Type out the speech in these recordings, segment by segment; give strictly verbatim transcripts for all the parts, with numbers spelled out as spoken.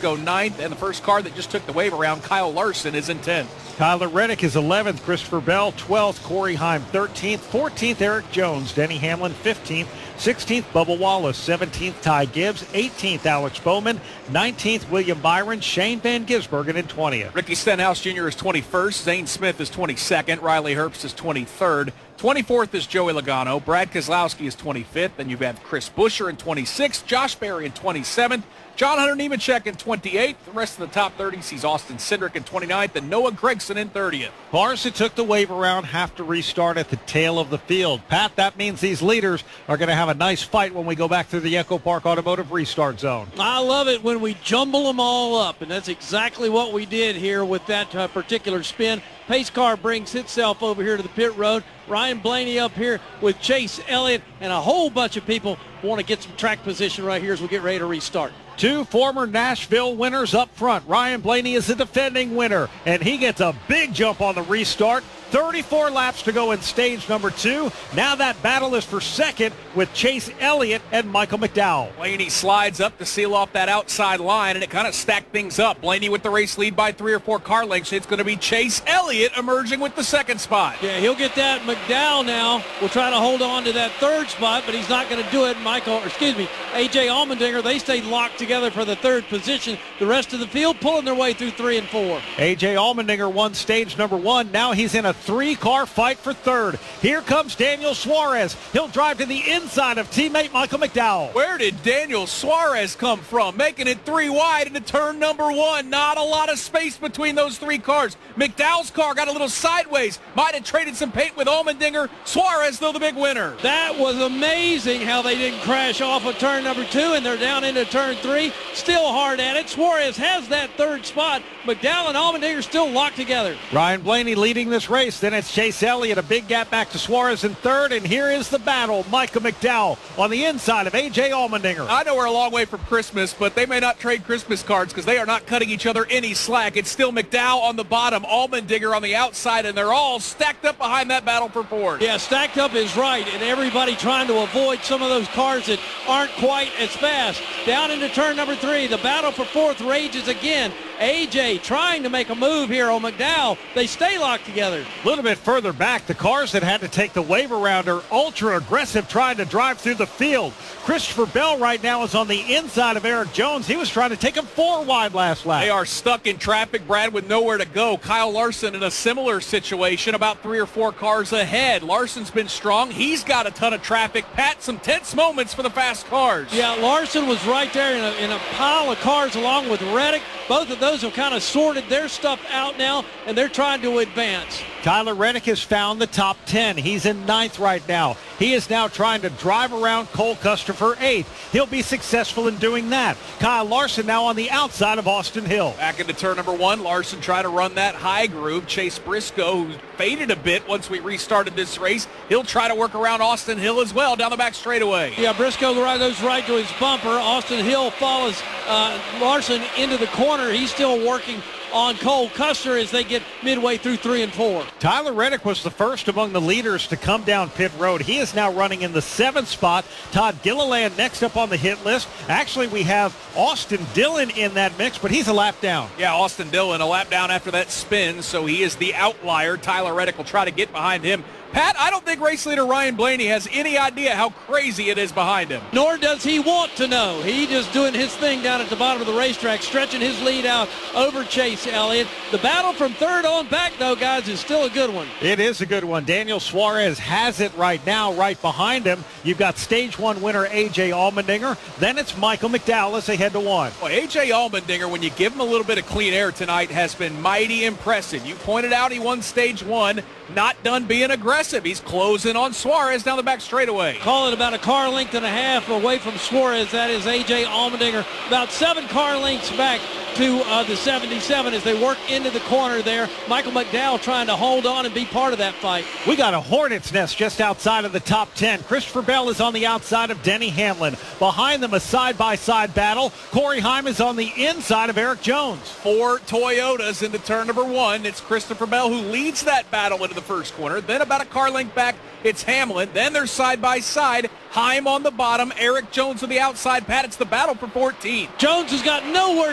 Briscoe ninth, and the first car that just took the wave around, Kyle Larson, is in tenth. Tyler Reddick is eleventh, Christopher Bell twelfth, Corey Heim thirteenth, fourteenth Eric Jones, Denny Hamlin fifteenth, sixteenth Bubba Wallace, seventeenth Ty Gibbs, eighteenth Alex Bowman, nineteenth William Byron, Shane Van Gisbergen in twentieth. Ricky Stenhouse Junior is twenty-first, Zane Smith is twenty-second, Riley Herbst is twenty-third, twenty-fourth is Joey Logano, Brad Keselowski is twenty-fifth, then you have Chris Buescher in twenty-sixth, Josh Berry in twenty-seventh, John Hunter Nemechek in twenty-eighth. The rest of the top thirty sees Austin Cindric in twenty-ninth and Noah Gragson in thirtieth. Cars that took the wave around have to restart at the tail of the field. Pat, that means these leaders are going to have a nice fight when we go back through the Echo Park Automotive Restart Zone. I love it when we jumble them all up, and that's exactly what we did here with that uh, particular spin. Pace car brings itself over here to the pit road. Ryan Blaney up here with Chase Elliott, and a whole bunch of people want to get some track position right here as we get ready to restart. Two former Nashville winners up front. Ryan Blaney is the defending winner, and he gets a big jump on the restart. thirty-four laps to go in stage number two. Now that battle is for second with Chase Elliott and Michael McDowell. Blaney slides up to seal off that outside line, and it kind of stacked things up. Blaney with the race lead by three or four car lengths. It's going to be Chase Elliott emerging with the second spot. Yeah, he'll get that. McDowell now will try to hold on to that third spot, but he's not going to do it. Michael, or excuse me, A J Allmendinger, they stay locked together for the third position. The rest of the field pulling their way through three and four. A J Allmendinger won stage number one. Now he's in a three-car fight for third. Here comes Daniel Suarez. He'll drive to the inside of teammate Michael McDowell. Where did Daniel Suarez come from? Making it three wide into turn number one. Not a lot of space between those three cars. McDowell's car got a little sideways. Might have traded some paint with Allmendinger. Suarez, though, the big winner. That was amazing how they didn't crash off of turn number two, and they're down into turn three. Still hard at it. Suarez has that third spot. McDowell and Allmendinger still locked together. Ryan Blaney leading this race. Then it's Chase Elliott, a big gap back to Suarez in third, and here is the battle. Michael McDowell on the inside of A J Allmendinger. I know we're a long way from Christmas, but they may not trade Christmas cards because they are not cutting each other any slack. It's still McDowell on the bottom, Allmendinger on the outside, and they're all stacked up behind that battle for fourth. Yeah, stacked up is right, and everybody trying to avoid some of those cars that aren't quite as fast. Down into turn number three, the battle for fourth rages again. A J trying to make a move here on McDowell. They stay locked together. A little bit further back, the cars that had to take the wave around are ultra aggressive trying to drive through the field. Christopher Bell right now is on the inside of Eric Jones. He was trying to take him four wide last lap. They are stuck in traffic, Brad, with nowhere to go. Kyle Larson in a similar situation, about three or four cars ahead. Larson's been strong. He's got a ton of traffic. Pat, some tense moments for the fast cars. Yeah, Larson was right there in a, in a pile of cars along with Reddick. Both of those have kind of sorted their stuff out now, and they're trying to advance. Tyler Reddick has found the top ten. He's in ninth right now. He is now trying to drive around Cole Custer for eighth. He'll be successful in doing that. Kyle Larson now on the outside of Austin Hill. Back into turn number one, Larson trying to run that high groove. Chase Briscoe, who faded a bit once we restarted this race, he'll try to work around Austin Hill as well down the back straightaway. Yeah, Briscoe goes right to his bumper. Austin Hill follows uh, Larson into the corner. He's still working on Cole Custer as they get midway through three and four. Tyler Reddick was the first among the leaders to come down pit road. He is now running in the seventh spot. Todd Gilliland next up on the hit list. Actually, we have Austin Dillon in that mix, but he's a lap down. Yeah, Austin Dillon a lap down after that spin, so he is the outlier. Tyler Reddick will try to get behind him. Pat, I don't think race leader Ryan Blaney has any idea how crazy it is behind him. Nor does he want to know. He just doing his thing down at the bottom of the racetrack, stretching his lead out over Chase Elliott. The battle from third on back, though, guys, is still a good one. It is a good one. Daniel Suarez has it right now, right behind him. You've got stage one winner A J Allmendinger. Then it's Michael McDowell as they head to one. Well, A J Allmendinger, when you give him a little bit of clean air tonight, has been mighty impressive. You pointed out he won stage one. Not done being aggressive. He's closing on Suarez down the back straightaway. Call it about a car length and a half away from Suarez. That is A J Allmendinger. About seven car lengths back to uh, the seventy-seven as they work into the corner there. Michael McDowell trying to hold on and be part of that fight. We got a hornet's nest just outside of the top ten. Christopher Bell is on the outside of Denny Hamlin. Behind them, a side-by-side battle. Corey Heim is on the inside of Eric Jones. Four Toyotas into turn number one. It's Christopher Bell who leads that battle into the first corner. Then about a car length back, it's Hamlin. Then they're side-by-side. Heim on the bottom. Eric Jones on the outside. Pat, it's the battle for fourteen. Jones has got nowhere to go.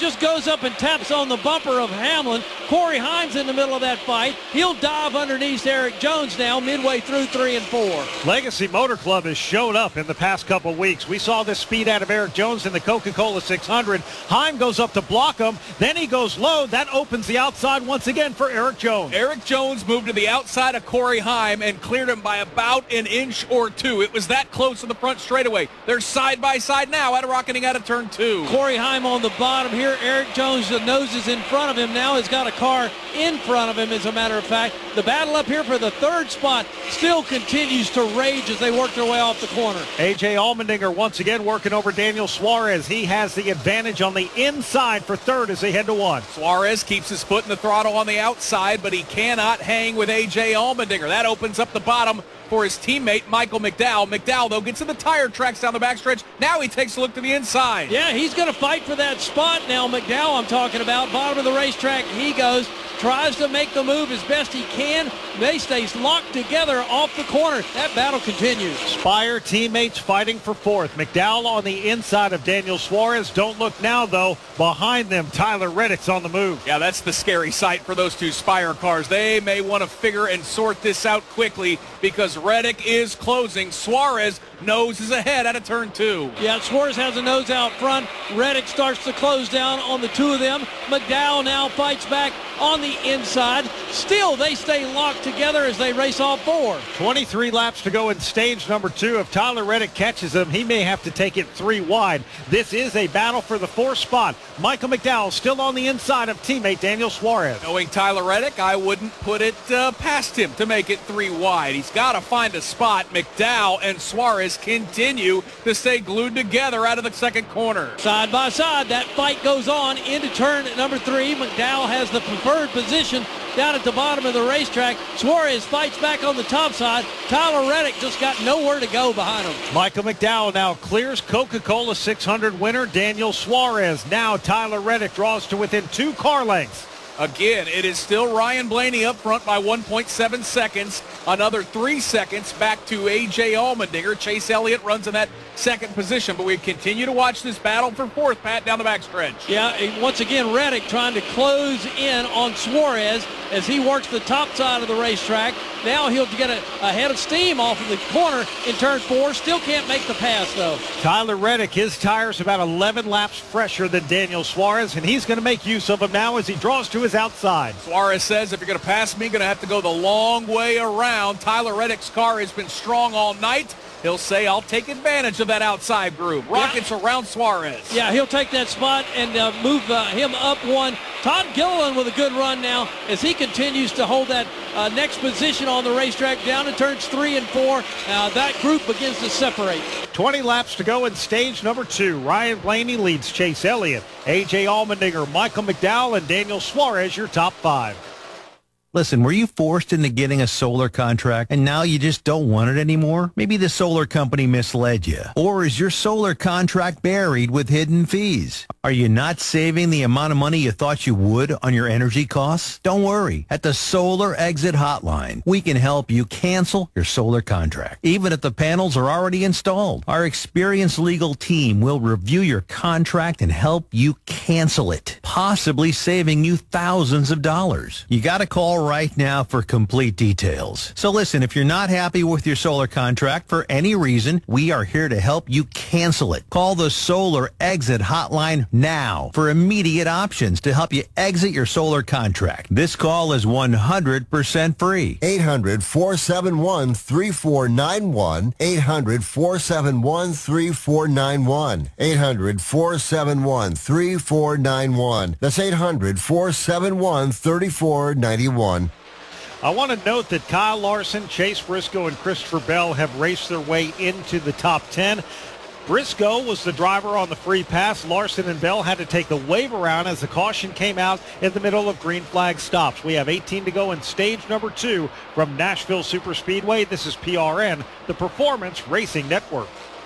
just goes up and taps on the bumper of Hamlin. Corey Hines in the middle of that fight. He'll dive underneath Eric Jones now midway through three and four. Legacy Motor Club has showed up in the past couple weeks. We saw this speed out of Eric Jones in the Coca-Cola six hundred. Heim goes up to block him. Then he goes low. That opens the outside once again for Eric Jones. Eric Jones moved to the outside of Corey Heim and cleared him by about an inch or two. It was that close in the front straightaway. They're side by side now, out of rocketing out of turn two. Corey Heim on the bottom here. Eric Jones, the nose is in front of him. Now he's got a car in front of him, as a matter of fact. The battle up here for the third spot still continues to rage as they work their way off the corner. A J Allmendinger once again working over Daniel Suarez. He has the advantage on the inside for third as they head to one. Suarez keeps his foot in the throttle on the outside, but he cannot hang with A J Allmendinger. That opens up the bottom for his teammate, Michael McDowell. McDowell, though, gets in the tire tracks down the backstretch. Now he takes a look to the inside. Yeah, he's going to fight for that spot now. McDowell, I'm talking about. Bottom of the racetrack, he goes. Tries to make the move as best he can. They stay locked together off the corner. That battle continues. Spire teammates fighting for fourth. McDowell on the inside of Daniel Suarez. Don't look now, though. Behind them, Tyler Reddick's on the move. Yeah, that's the scary sight for those two Spire cars. They may want to figure and sort this out quickly because Reddick is closing. Suarez nose is ahead out of turn two. Yeah, Suarez has a nose out front. Reddick starts to close down on the two of them. McDowell now fights back on the inside. Still, they stay locked together as they race all four. twenty-three laps to go in stage number two. If Tyler Reddick catches him, he may have to take it three wide. This is a battle for the fourth spot. Michael McDowell still on the inside of teammate Daniel Suarez. Knowing Tyler Reddick, I wouldn't put it uh, past him to make it three wide. He's got to find a spot. McDowell and Suarez continue to stay glued together out of the second corner. Side by side, that fight goes on into turn number three. McDowell has the preferred position down at the bottom of the racetrack. Suarez fights back on the top side. Tyler Reddick just got nowhere to go behind him. Michael McDowell now clears Coca-Cola six hundred winner Daniel Suarez. Now Tyler Reddick draws to within two car lengths. Again, it is still Ryan Blaney up front by one point seven seconds. Another three seconds back to A J Allmendinger. Chase Elliott runs in that second position, but we continue to watch this battle for fourth, Pat, down the backstretch. Yeah, once again, Reddick trying to close in on Suarez as he works the top side of the racetrack. Now he'll get a, a head of steam off of the corner in turn four. Still can't make the pass, though. Tyler Reddick, his tire's about eleven laps fresher than Daniel Suarez, and he's going to make use of him now as he draws to his outside. Suarez says, if you're going to pass me, you're going to have to go the long way around. Tyler Reddick's car has been strong all night. He'll say, I'll take advantage of that outside groove. Rockets yeah. around Suarez. Yeah, he'll take that spot and uh, move uh, him up one. Todd Gilliland with a good run now as he continues to hold that uh, next position on the racetrack down to turns three and four. Uh, that group begins to separate. twenty laps to go in stage number two. Ryan Blaney leads Chase Elliott, A J Allmendinger, Michael McDowell, and Daniel Suarez, your top five. Listen, were you forced into getting a solar contract and now you just don't want it anymore? Maybe the solar company misled you. Or is your solar contract buried with hidden fees? Are you not saving the amount of money you thought you would on your energy costs? Don't worry. At the Solar Exit Hotline, we can help you cancel your solar contract, even if the panels are already installed. Our experienced legal team will review your contract and help you cancel it, possibly saving you thousands of dollars. You got to call right now for complete details. So listen, if you're not happy with your solar contract for any reason, we are here to help you cancel it. Call the Solar Exit Hotline now for immediate options to help you exit your solar contract. This call is one hundred percent free. eight hundred, four seven one, three four nine one. eight hundred, four seven one, three four nine one. eight hundred, four seven one, three four nine one. That's eight hundred, four seven one, three four nine one. I want to note that Kyle Larson, Chase Briscoe, and Christopher Bell have raced their way into the top ten. Briscoe was the driver on the free pass. Larson and Bell had to take the wave around as the caution came out in the middle of green flag stops. We have eighteen to go in stage number two from Nashville Superspeedway. This is P R N, the Performance Racing Network.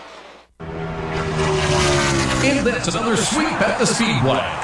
And that's another sweep at the Speedway.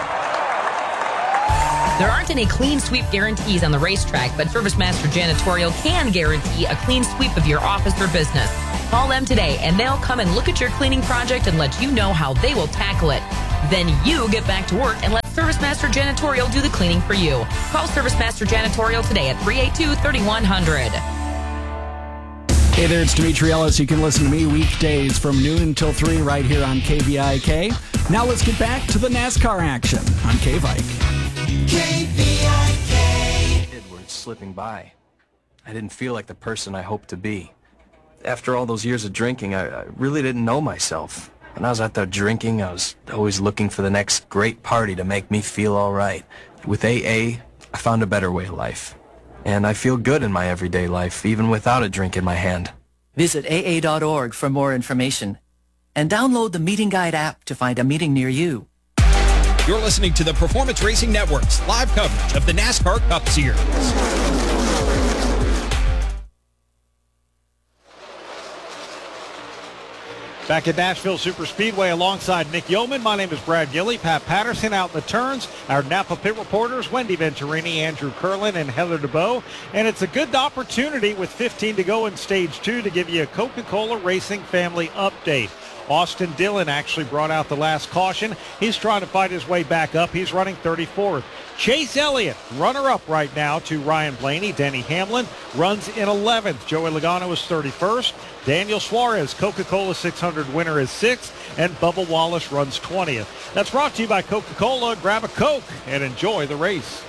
There aren't any clean sweep guarantees on the racetrack, but ServiceMaster Janitorial can guarantee a clean sweep of your office or business. Call them today, and they'll come and look at your cleaning project and let you know how they will tackle it. Then you get back to work and let ServiceMaster Janitorial do the cleaning for you. Call ServiceMaster Janitorial today at three eight two, three one zero zero. Hey there, it's Dimitri Ellis. You can listen to me weekdays from noon until three right here on K V I K. Now let's get back to the NASCAR action on K-Vike. K V I K. Edwards slipping by. I didn't feel like the person I hoped to be. After all those years of drinking, I, I really didn't know myself. When I was out there drinking, I was always looking for the next great party to make me feel all right. With A A, I found a better way of life. And I feel good in my everyday life, even without a drink in my hand. Visit A A dot org for more information. And download the Meeting Guide app to find a meeting near you. You're listening to the Performance Racing Network's live coverage of the NASCAR Cup Series. Back at Nashville Superspeedway alongside Nick Yeoman, my name is Brad Gilly. Pat Patterson out in the turns. Our Napa pit reporters, Wendy Venturini, Andrew Curlin, and Heather DeBow. And it's a good opportunity with fifteen to go in stage two to give you a Coca-Cola Racing family update. Austin Dillon actually brought out the last caution. He's trying to fight his way back up. He's running thirty-fourth. Chase Elliott, runner-up right now to Ryan Blaney. Denny Hamlin runs in eleventh. Joey Logano is thirty-first. Daniel Suarez, Coca-Cola six hundred winner, is sixth. And Bubba Wallace runs twentieth. That's brought to you by Coca-Cola. Grab a Coke and enjoy the race.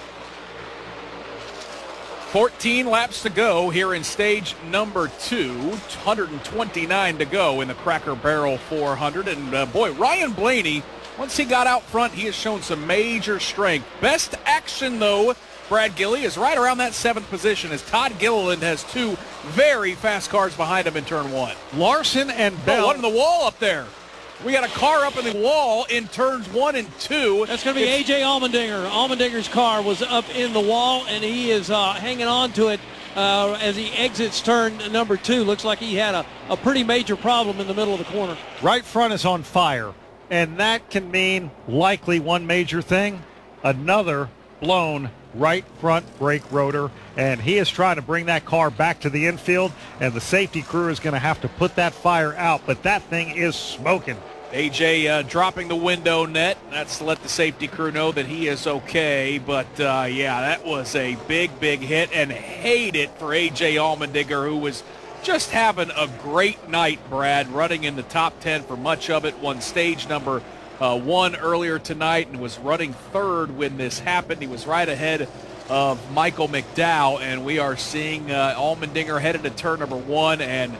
fourteen laps to go here in stage number two. one hundred twenty-nine to go in the Cracker Barrel four hundred. And uh, boy, Ryan Blaney, once he got out front, he has shown some major strength. Best action, though, Brad Gilly, is right around that seventh position as Todd Gilliland has two very fast cars behind him in turn one. Larson and Bell. Oh, one in the wall up there. We got a car up in the wall in turns one and two. That's going to be A J Allmendinger. Allmendinger's car was up in the wall, and he is uh, hanging on to it uh, as he exits turn number two. Looks like he had a, a pretty major problem in the middle of the corner. Right front is on fire, and that can mean likely one major thing, another blown right front brake rotor, and he is trying to bring that car back to the infield, and the safety crew is going to have to put that fire out, but that thing is smoking. A J uh, dropping the window net. That's to let the safety crew know that he is okay. But, uh, yeah, that was a big, big hit, and hate it for A J Allmendinger, who was just having a great night, Brad, running in the top ten for much of it. Won stage number uh, one earlier tonight and was running third when this happened. He was right ahead of Michael McDowell, and we are seeing uh, Allmendinger headed to turn number one, and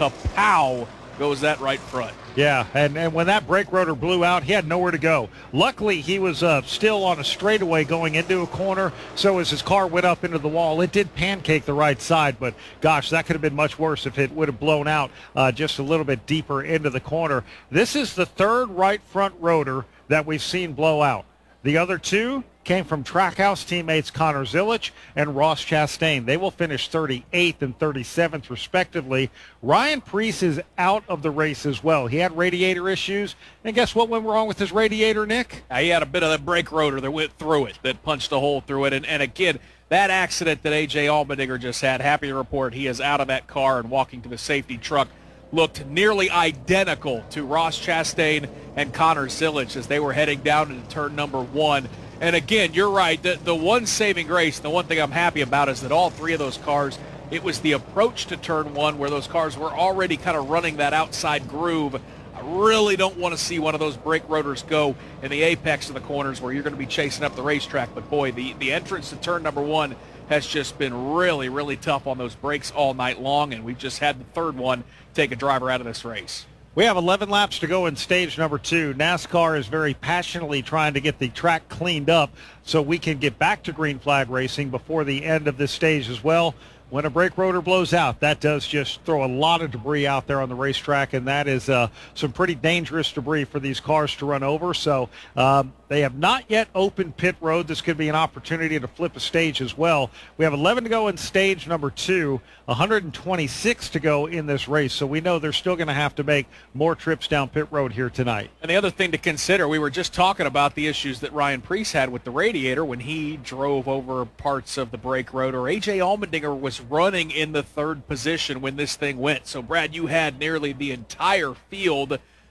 kapow goes that right front. Yeah, and, and when that brake rotor blew out, he had nowhere to go. Luckily, he was uh, still on a straightaway going into a corner, so as his car went up into the wall, it did pancake the right side, but gosh, that could have been much worse if it would have blown out uh, just a little bit deeper into the corner. This is the third right front rotor that we've seen blow out. The other two came from Trackhouse teammates Connor Zilich and Ross Chastain. They will finish thirty-eighth and thirty-seventh respectively. Ryan Preece is out of the race as well. He had radiator issues, and guess what went wrong with his radiator, Nick? Uh, he had a bit of that brake rotor that went through it, that punched a hole through it. And, and again, that accident that A J Allmendinger just had, happy to report he is out of that car and walking to the safety truck. Looked nearly identical to Ross Chastain and Connor Zilich as they were heading down into turn number one. And again, you're right. The, the one saving grace, the one thing I'm happy about is that all three of those cars, it was the approach to turn one where those cars were already kind of running that outside groove. I really don't want to see one of those brake rotors go in the apex of the corners where you're going to be chasing up the racetrack. But boy, the, the entrance to turn number one has just been really, really tough on those brakes all night long, and we've just had the third one take a driver out of this race. We have eleven laps to go in stage number two. NASCAR is very passionately trying to get the track cleaned up so we can get back to green flag racing before the end of this stage as well. When a brake rotor blows out, that does just throw a lot of debris out there on the racetrack, and that is uh, some pretty dangerous debris for these cars to run over. So um, they have not yet opened pit road. This could be an opportunity to flip a stage as well. We have eleven to go in stage number two, one hundred twenty-six to go in this race. So we know they're still going to have to make more trips down pit road here tonight. And the other thing to consider, we were just talking about the issues that Ryan Preece had with the radiator when he drove over parts of the brake rotor. A J Allmendinger was running in the third position when this thing went. So, Brad, you had nearly the entire field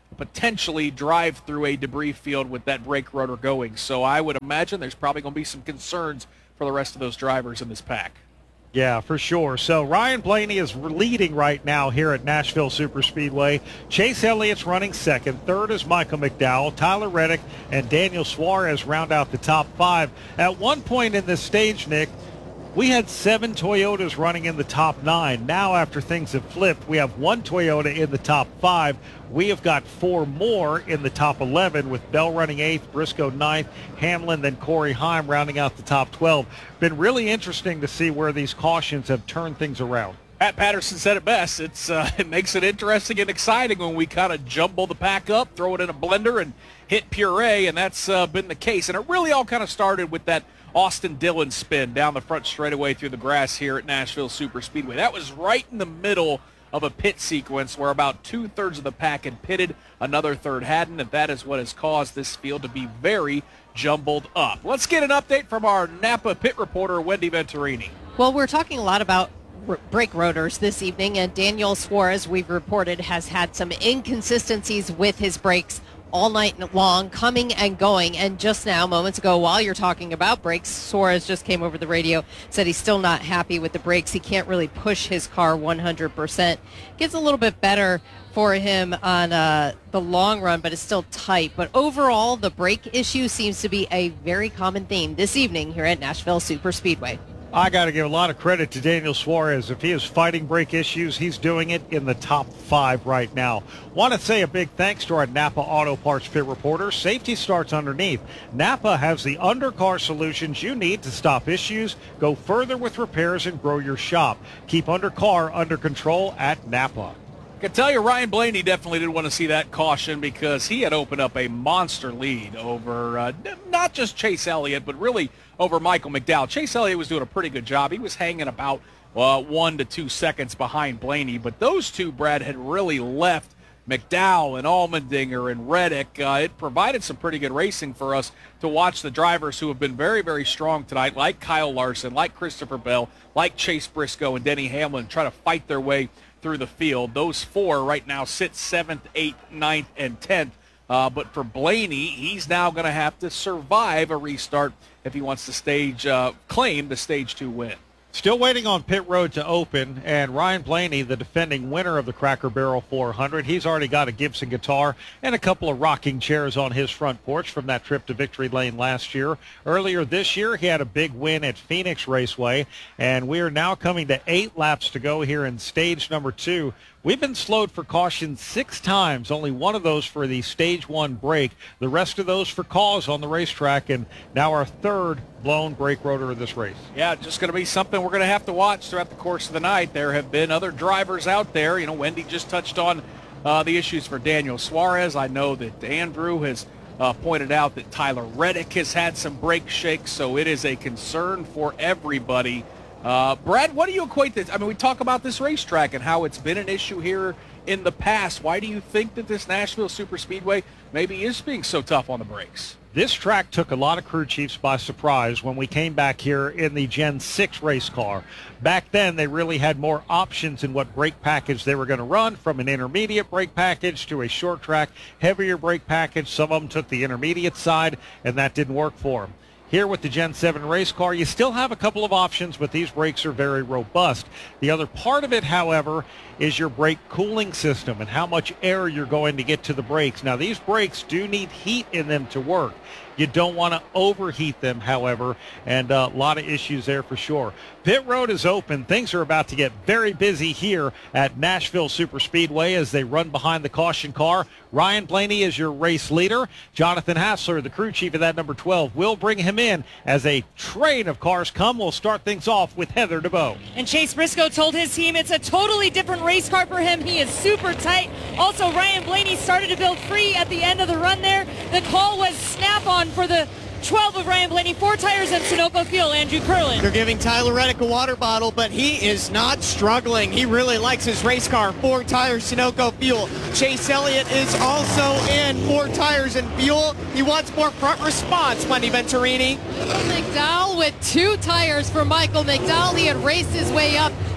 potentially drive through a debris field with that brake rotor going. So I would imagine there's probably going to be some concerns for the rest of those drivers in this pack. Yeah, for sure. So Ryan Blaney is leading right now here at Nashville Superspeedway. Chase Elliott's running second. Third is Michael McDowell. Tyler Reddick and Daniel Suarez round out the top five. At one point in this stage, Nick, we had seven Toyotas running in the top nine. Now, after things have flipped, we have one Toyota in the top five. We have got four more in the top eleven, with Bell running eighth, Briscoe ninth, Hamlin, then Corey Heim rounding out the top twelve. Been really interesting to see where these cautions have turned things around. Pat Patterson said it best. It's uh, it makes it interesting and exciting when we kind of jumble the pack up, throw it in a blender, and hit puree, and that's uh, been the case. And it really all kind of started with that Austin Dillon spin down the front straightaway through the grass here at Nashville Superspeedway. That was right in the middle of a pit sequence where about two-thirds of the pack had pitted, another third hadn't, and that is what has caused this field to be very jumbled up. Let's get an update from our Napa pit reporter, Wendy Venturini. Well, we're talking a lot about r- brake rotors this evening, and Daniel Suarez, we've reported, has had some inconsistencies with his brakes all night long, coming and going. And just now, moments ago, while you're talking about brakes, Suarez just came over the radio, said he's still not happy with the brakes. He can't really push his car one hundred percent. Gets a little bit better for him on uh, the long run, but it's still tight. But overall, the brake issue seems to be a very common theme this evening here at Nashville Superspeedway. I got to give a lot of credit to Daniel Suarez. If he is fighting brake issues, he's doing it in the top five right now. Want to say a big thanks to our Napa Auto Parts pit reporter. Safety starts underneath. Napa has the undercar solutions you need to stop issues, go further with repairs, and grow your shop. Keep undercar under control at Napa. I can tell you Ryan Blaney definitely didn't want to see that caution, because he had opened up a monster lead over uh, not just Chase Elliott, but really over Michael McDowell. Chase Elliott was doing a pretty good job. He was hanging about uh, one to two seconds behind Blaney, but those two, Brad, had really left McDowell and Allmendinger and Reddick. Uh, it provided some pretty good racing for us to watch the drivers who have been very, very strong tonight, like Kyle Larson, like Christopher Bell, like Chase Briscoe and Denny Hamlin, try to fight their way through the field. Those four right now sit seventh, eighth, ninth, and tenth. Uh, but for Blaney, he's now going to have to survive a restart if he wants to stage uh, claim the stage two win. Still waiting on pit road to open, and Ryan Blaney, the defending winner of the Cracker Barrel four hundred, he's already got a Gibson guitar and a couple of rocking chairs on his front porch from that trip to Victory Lane last year. Earlier this year, he had a big win at Phoenix Raceway, and we are now coming to eight laps to go here in stage number two. We've been slowed for caution six times, only one of those for the stage one break. The rest of those for cause on the racetrack, and now our third blown brake rotor of this race. Yeah, just going to be something we're going to have to watch throughout the course of the night. There have been other drivers out there. You know, Wendy just touched on uh, the issues for Daniel Suarez. I know that Andrew has uh, pointed out that Tyler Reddick has had some brake shakes, so it is a concern for everybody. Uh, Brad, what do you equate this? I mean, we talk about this racetrack and how it's been an issue here in the past. Why do you think that this Nashville Superspeedway maybe is being so tough on the brakes? This track took a lot of crew chiefs by surprise when we came back here in the Gen six race car. Back then, they really had more options in what brake package they were going to run, from an intermediate brake package to a short track, heavier brake package. Some of them took the intermediate side, and that didn't work for them. Here with the Gen seven race car, you still have a couple of options, but these brakes are very robust. The other part of it, however, is your brake cooling system and how much air you're going to get to the brakes. Now, these brakes do need heat in them to work. You don't want to overheat them, however, and a lot of issues there for sure. Pit road is open. Things are about to get very busy here at Nashville Superspeedway as they run behind the caution car. Ryan Blaney is your race leader. Jonathan Hassler, the crew chief of that number twelve, will bring him in as a train of cars come. We'll start things off with Heather DeBow. And Chase Briscoe told his team it's a totally different race car for him. He is super tight. Also, Ryan Blaney started to build free at the end of the run there. The call was snap-on for the twelve of Ryan Blaney, four tires and Sunoco fuel. Andrew Curlin. They're giving Tyler Reddick a water bottle, but he is not struggling. He really likes his race car. Four tires, Sunoco fuel. Chase Elliott is also in, four tires and fuel. He wants more front response, Wendy Venturini. McDowell with two tires for Michael McDowell. He had raced his way up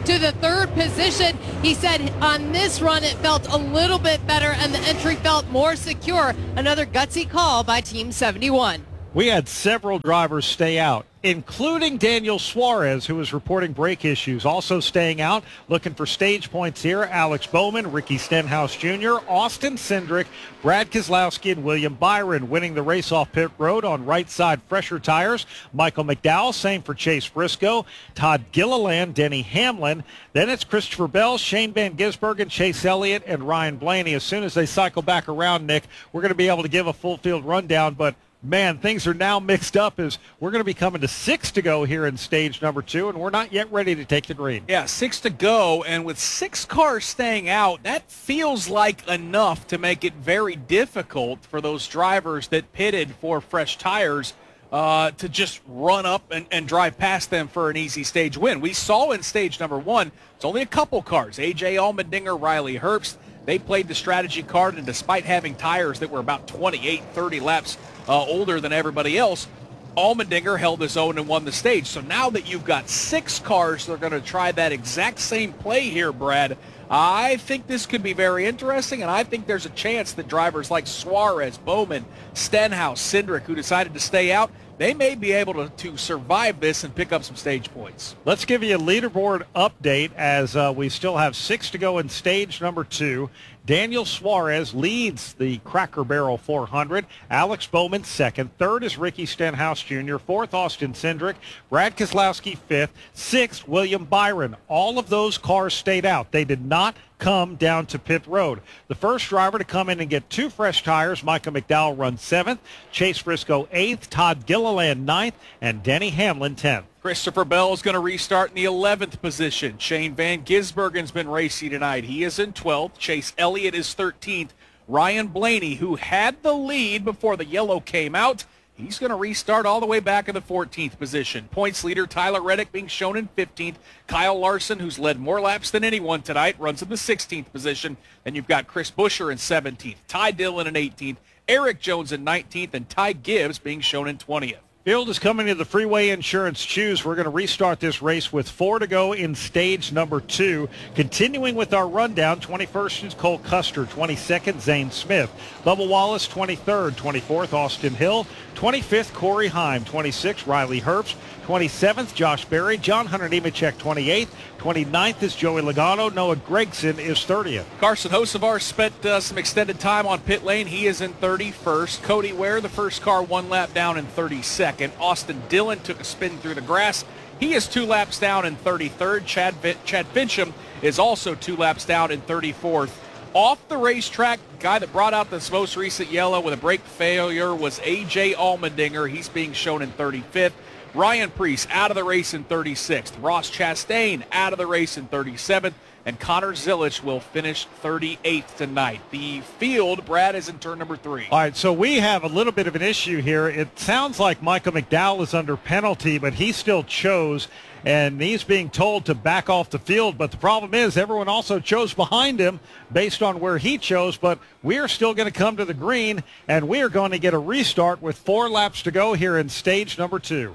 to the third position. He said on this run it felt a little bit better and the entry felt more secure. Another gutsy call by Team seventy-one. We had several drivers stay out, including Daniel Suarez, who was reporting brake issues. Also staying out, looking for stage points here, Alex Bowman, Ricky Stenhouse Junior, Austin Cindric, Brad Keselowski, and William Byron. Winning the race off pit road on right side fresher tires, Michael McDowell. Same for Chase Briscoe, Todd Gilliland, Denny Hamlin. Then it's Christopher Bell, Shane Van Gisbergen, Chase Elliott, and Ryan Blaney. As soon as they cycle back around, Nick, we're going to be able to give a full field rundown, but man, things are now mixed up as we're going to be coming to six to go here in stage number two, and we're not yet ready to take the green. Yeah, six to go, and with six cars staying out, that feels like enough to make it very difficult for those drivers that pitted for fresh tires uh, to just run up and, and drive past them for an easy stage win. We saw in stage number one, it's only a couple cars, A J Allmendinger, Riley Herbst. They played the strategy card, and despite having tires that were about twenty-eight, thirty laps uh, older than everybody else, Allmendinger held his own and won the stage. So now that you've got six cars that are going to try that exact same play here, Brad, I think this could be very interesting, and I think there's a chance that drivers like Suarez, Bowman, Stenhouse, Cindric, who decided to stay out, they may be able to, to survive this and pick up some stage points. Let's give you a leaderboard update as uh, we still have six to go in stage number two. Daniel Suarez leads the Cracker Barrel four hundred. Alex Bowman second. Third is Ricky Stenhouse Junior Fourth, Austin Cindric. Brad Keselowski fifth. Sixth, William Byron. All of those cars stayed out. They did not come down to pit road. The first driver to come in and get two fresh tires, Michael McDowell, runs seventh. Chase Briscoe eighth. Todd Gilliland ninth. And Denny Hamlin tenth. Christopher Bell is going to restart in the eleventh position. Shane Van Gisbergen's been racing tonight. He is in twelfth. Chase Elliott is thirteenth. Ryan Blaney, who had the lead before the yellow came out, he's going to restart all the way back in the fourteenth position. Points leader Tyler Reddick being shown in fifteenth. Kyle Larson, who's led more laps than anyone tonight, runs in the sixteenth position. And you've got Chris Buescher in seventeenth. Ty Dillon in eighteenth. Eric Jones in nineteenth. And Ty Gibbs being shown in twentieth. Field is coming to the Freeway Insurance Choose. We're going to restart this race with four to go in stage number two. Continuing with our rundown, twenty-first is Cole Custer, twenty-second, Zane Smith. Bubba Wallace, twenty-third, twenty-fourth, Austin Hill, twenty-fifth, Corey Heim, twenty-sixth, Riley Herbst, twenty-seventh, Josh Berry, John Hunter Nemechek, twenty-eighth, twenty-ninth is Joey Logano, Noah Gragson is thirtieth. Carson Hocevar spent uh, some extended time on pit lane. He is in thirty-first. Cody Ware, the first car, one lap down in thirty-second. Austin Dillon took a spin through the grass. He is two laps down in thirty-third. Chad, Chad Fincham is also two laps down in thirty-fourth. Off the racetrack, guy that brought out this most recent yellow with a brake failure was A J Allmendinger. He's being shown in thirty-fifth. Ryan Preece out of the race in thirty-sixth. Ross Chastain out of the race in thirty-seventh. And Connor Zilich will finish thirty-eighth tonight. The field, Brad, is in turn number three. All right, so we have a little bit of an issue here. It sounds like Michael McDowell is under penalty, but he still chose, and he's being told to back off the field. But the problem is everyone also chose behind him based on where he chose, but we are still going to come to the green, and we are going to get a restart with four laps to go here in stage number two.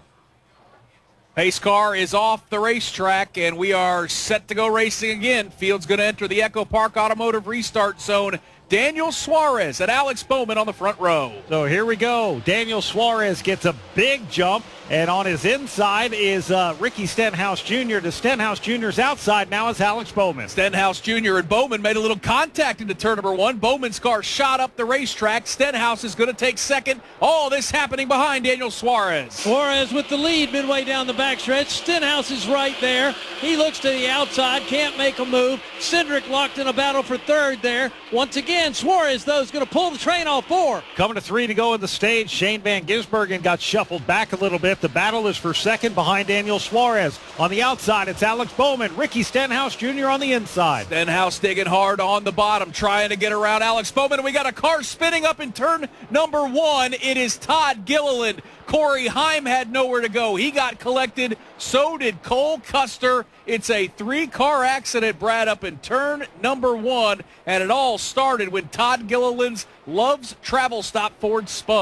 Pace car is off the racetrack, and we are set to go racing again. Field's going to enter the Echo Park Automotive Restart Zone. Daniel Suarez and Alex Bowman on the front row. So here we go. Daniel Suarez gets a big jump, and on his inside is uh, Ricky Stenhouse Junior To Stenhouse Junior's outside now is Alex Bowman. Stenhouse Junior and Bowman made a little contact into turn number one. Bowman's car shot up the racetrack. Stenhouse is going to take second. All this happening behind Daniel Suarez. Suarez with the lead midway down the backstretch. Stenhouse is right there. He looks to the outside, can't make a move. Cindric locked in a battle for third there. Once again, Suarez, though, is going to pull the train off four. Coming to three to go in the stage. Shane Van Gisbergen got shuffled back a little bit. The battle is for second behind Daniel Suarez. On the outside, it's Alex Bowman. Ricky Stenhouse Junior on the inside. Stenhouse digging hard on the bottom, trying to get around Alex Bowman. We got a car spinning up in turn number one. It is Todd Gilliland. Corey Heim had nowhere to go. He got collected. So did Cole Custer. It's a three-car accident, Brad, up in turn number one. And it all started when Todd Gilliland's Love's Travel Stop Ford spun.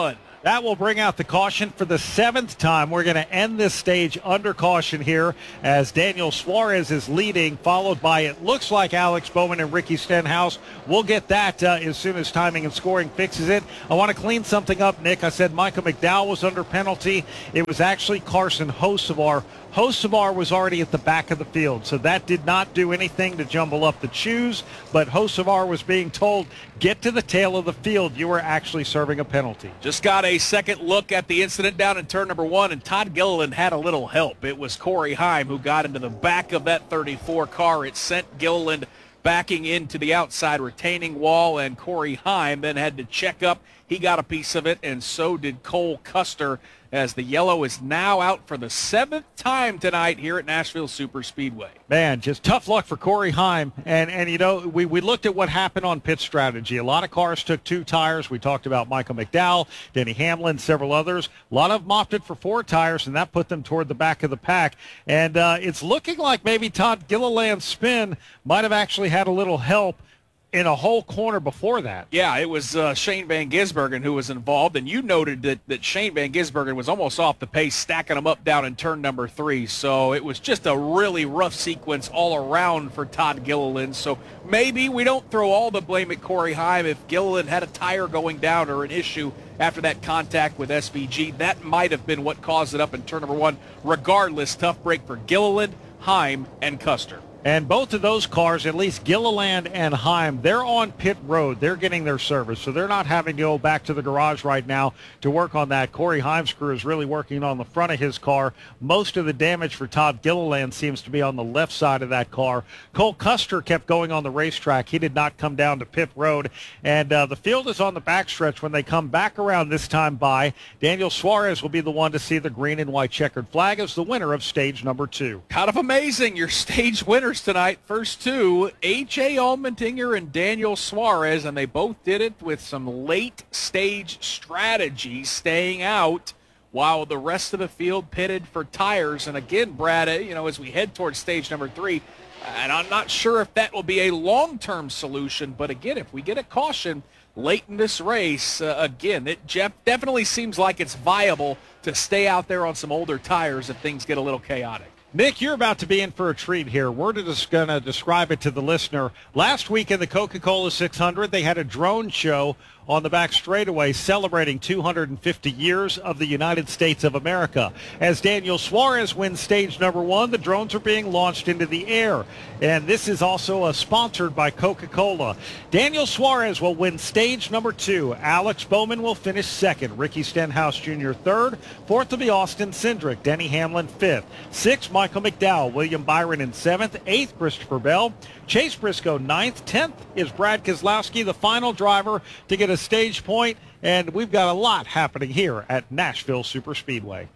That will bring out the caution for the seventh time. We're going to end this stage under caution here as Daniel Suarez is leading, followed by, it looks like, Alex Bowman and Ricky Stenhouse. We'll get that uh, as soon as timing and scoring fixes it. I want to clean something up, Nick. I said Michael McDowell was under penalty. It was actually Carson Hocevar. Hocevar was already at the back of the field, so that did not do anything to jumble up the chews, but Hocevar was being told, get to the tail of the field. You were actually serving a penalty. Just got a second look at the incident down in turn number one, and Todd Gilliland had a little help. It was Corey Heim who got into the back of that thirty-four car. It sent Gilliland backing into the outside retaining wall, and Corey Heim then had to check up. He got a piece of it, and so did Cole Custer, as the yellow is now out for the seventh time tonight here at Nashville Superspeedway. Man, just tough luck for Corey Heim. And, and you know, we, we looked at what happened on pit strategy. A lot of cars took two tires. We talked about Michael McDowell, Denny Hamlin, several others. A lot of them opted for four tires, and that put them toward the back of the pack. And uh, it's looking like maybe Todd Gilliland's spin might have actually had a little help in a whole corner before that. Yeah, it was uh, Shane Van Gisbergen who was involved, and you noted that, that Shane Van Gisbergen was almost off the pace, stacking them up down in turn number three. So it was just a really rough sequence all around for Todd Gilliland. So maybe we don't throw all the blame at Corey Heim. If Gilliland had a tire going down or an issue after that contact with S V G, that might have been what caused it up in turn number one. Regardless, tough break for Gilliland, Heim, and Custer. And both of those cars, at least Gilliland and Heim, they're on pit road. They're getting their service, so they're not having to go back to the garage right now to work on that. Corey Heim's crew is really working on the front of his car. Most of the damage for Todd Gilliland seems to be on the left side of that car. Cole Custer kept going on the racetrack. He did not come down to pit road. And uh, the field is on the backstretch when they come back around this time by. Daniel Suarez will be the one to see the green and white checkered flag as the winner of stage number two. Kind of amazing, your stage winners tonight. First two, A J Allmendinger and Daniel Suarez, and they both did it with some late stage strategy, staying out while the rest of the field pitted for tires. And again, Brad, you know, as we head towards stage number three, and I'm not sure if that will be a long-term solution, but again, if we get a caution late in this race, uh, again, it Jeff definitely seems like it's viable to stay out there on some older tires if things get a little chaotic. Nick, you're about to be in for a treat here. We're just going to describe it to the listener. Last week in the Coca-Cola six hundred, they had a drone show on the back straightaway celebrating two hundred fifty years of the United States of America. As Daniel Suarez wins stage number one, the drones are being launched into the air. And this is also uh, sponsored by Coca-Cola. Daniel Suarez will win stage number two. Alex Bowman will finish second. Ricky Stenhouse Junior third. Fourth will be Austin Cindric. Denny Hamlin fifth. Sixth, Michael McDowell. William Byron in seventh. Eighth, Christopher Bell. Chase Briscoe ninth. Tenth is Brad Keselowski, the final driver to get a stage point, and we've got a lot happening here at Nashville Superspeedway.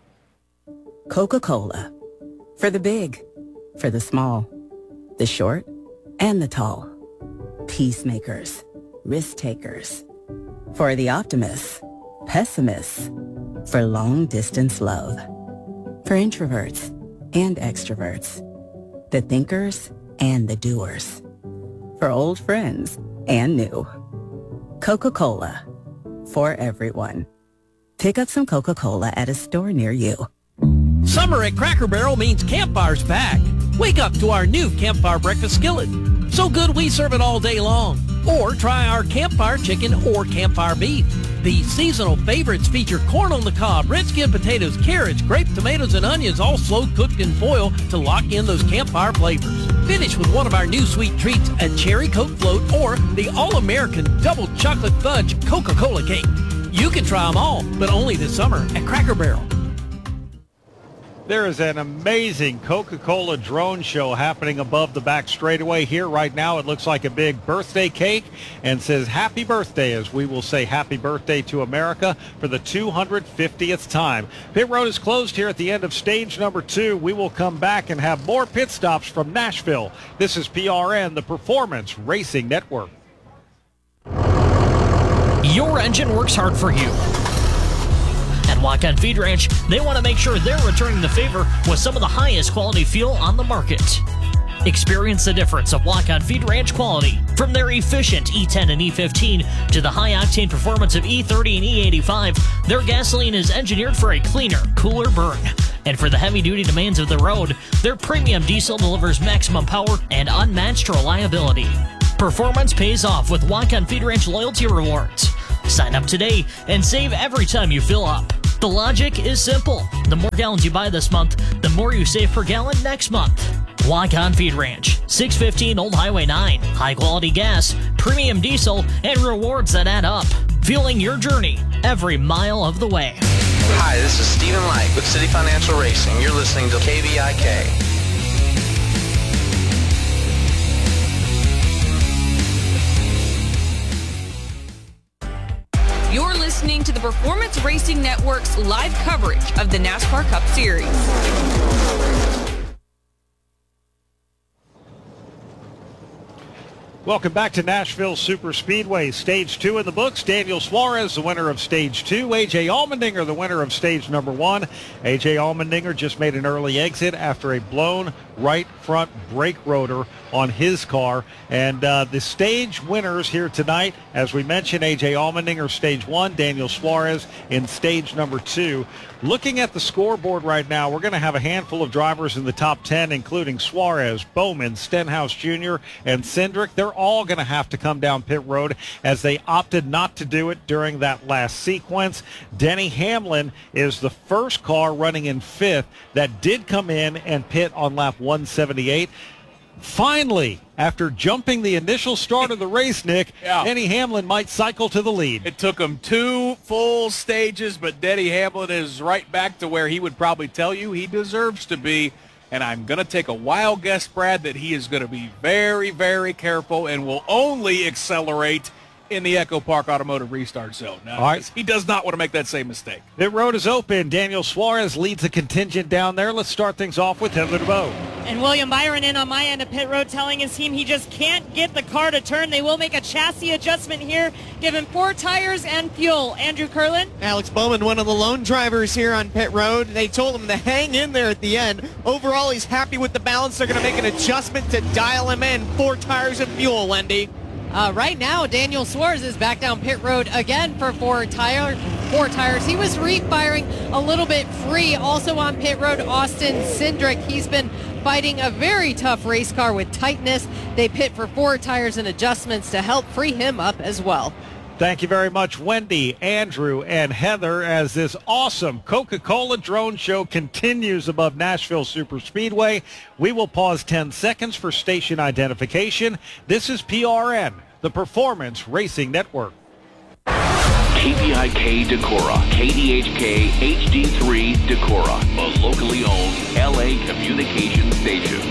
Coca-Cola. For the big, for the small, the short, and the tall. Peacemakers, risk takers. For the optimists, pessimists. For long-distance love. For introverts and extroverts. The thinkers and the doers. For old friends and new. Coca-Cola. For everyone. Pick up some Coca-Cola at a store near you. Summer at Cracker Barrel means Campfire's back. Wake up to our new Campfire breakfast skillet. So good we serve it all day long. Or try our Campfire chicken or Campfire beef. These seasonal favorites feature corn on the cob, red skin potatoes, carrots, grape tomatoes, and onions, all slow cooked in foil to lock in those Campfire flavors. Finish with one of our new sweet treats, a cherry Coke float or the all-American double chocolate fudge Coca-Cola cake. You can try them all, but only this summer at Cracker Barrel. There is an amazing Coca-Cola drone show happening above the back straightaway here right now. It looks like a big birthday cake and says happy birthday, as we will say happy birthday to America for the two hundred fiftieth time. Pit road is closed here at the end of stage number two. We will come back and have more pit stops from Nashville. This is P R N, the Performance Racing Network. Your engine works hard for you. At Lock-On Feed Ranch, they want to make sure they're returning the favor with some of the highest quality fuel on the market. Experience the difference of Walk-On Feed Ranch quality. From their efficient E ten and E fifteen to the high-octane performance of E thirty and E eighty-five, their gasoline is engineered for a cleaner, cooler burn. And for the heavy-duty demands of the road, their premium diesel delivers maximum power and unmatched reliability. Performance pays off with Walk-On Feed Ranch loyalty rewards. Sign up today and save every time you fill up. The logic is simple. The more gallons you buy this month, the more you save per gallon next month. Walk-On Feed Ranch, six fifteen Old Highway nine. High-quality gas, premium diesel, and rewards that add up. Fueling your journey every mile of the way. Hi, this is Stephen Light with City Financial Racing. You're listening to K V I K. You're listening to the Performance Racing Network's live coverage of the NASCAR Cup Series. Welcome back to Nashville Super Speedway. Stage two in the books. Daniel Suarez, the winner of stage two. A J Allmendinger, the winner of stage number one. A J Allmendinger just made an early exit after a blown right front brake rotor on his car. And uh, the stage winners here tonight, as we mentioned, A J Allmendinger stage one, Daniel Suarez in stage number two. Looking at the scoreboard right now, we're going to have a handful of drivers in the top ten, including Suarez, Bowman, Stenhouse Junior, and Cindric. They're all going to have to come down pit road as they opted not to do it during that last sequence. Denny Hamlin is the first car running in fifth that did come in and pit on lap one seventy-eight. Finally, after jumping the initial start of the race, Nick, yeah. Denny Hamlin might cycle to the lead. It took him two full stages, but Denny Hamlin is right back to where he would probably tell you he deserves to be. And I'm going to take a wild guess, Brad, that he is going to be very, very careful and will only accelerate in the Echo Park Automotive Restart Zone. Now, all right. He does not want to make that same mistake. Pit road is open. Daniel Suarez leads the contingent down there. Let's start things off with Heather DeBow. And William Byron in on my end of pit road telling his team he just can't get the car to turn. They will make a chassis adjustment here, give him four tires and fuel. Andrew Curlin. Alex Bowman, one of the lone drivers here on pit road. They told him to hang in there at the end. Overall, he's happy with the balance. They're going to make an adjustment to dial him in. Four tires and fuel, Wendy. Uh, right now, Daniel Suarez is back down pit road again for four, tire, four tires. He was re-firing a little bit free. Also on pit road, Austin Cindric. He's been fighting a very tough race car with tightness. They pit for four tires and adjustments to help free him up as well. Thank you very much, Wendy, Andrew, and Heather, as this awesome Coca-Cola drone show continues above Nashville Super Speedway. We will pause ten seconds for station identification. This is P R N, the Performance Racing Network. K V I K Decorah, K D H K H D three Decorah, a locally owned L A communications station.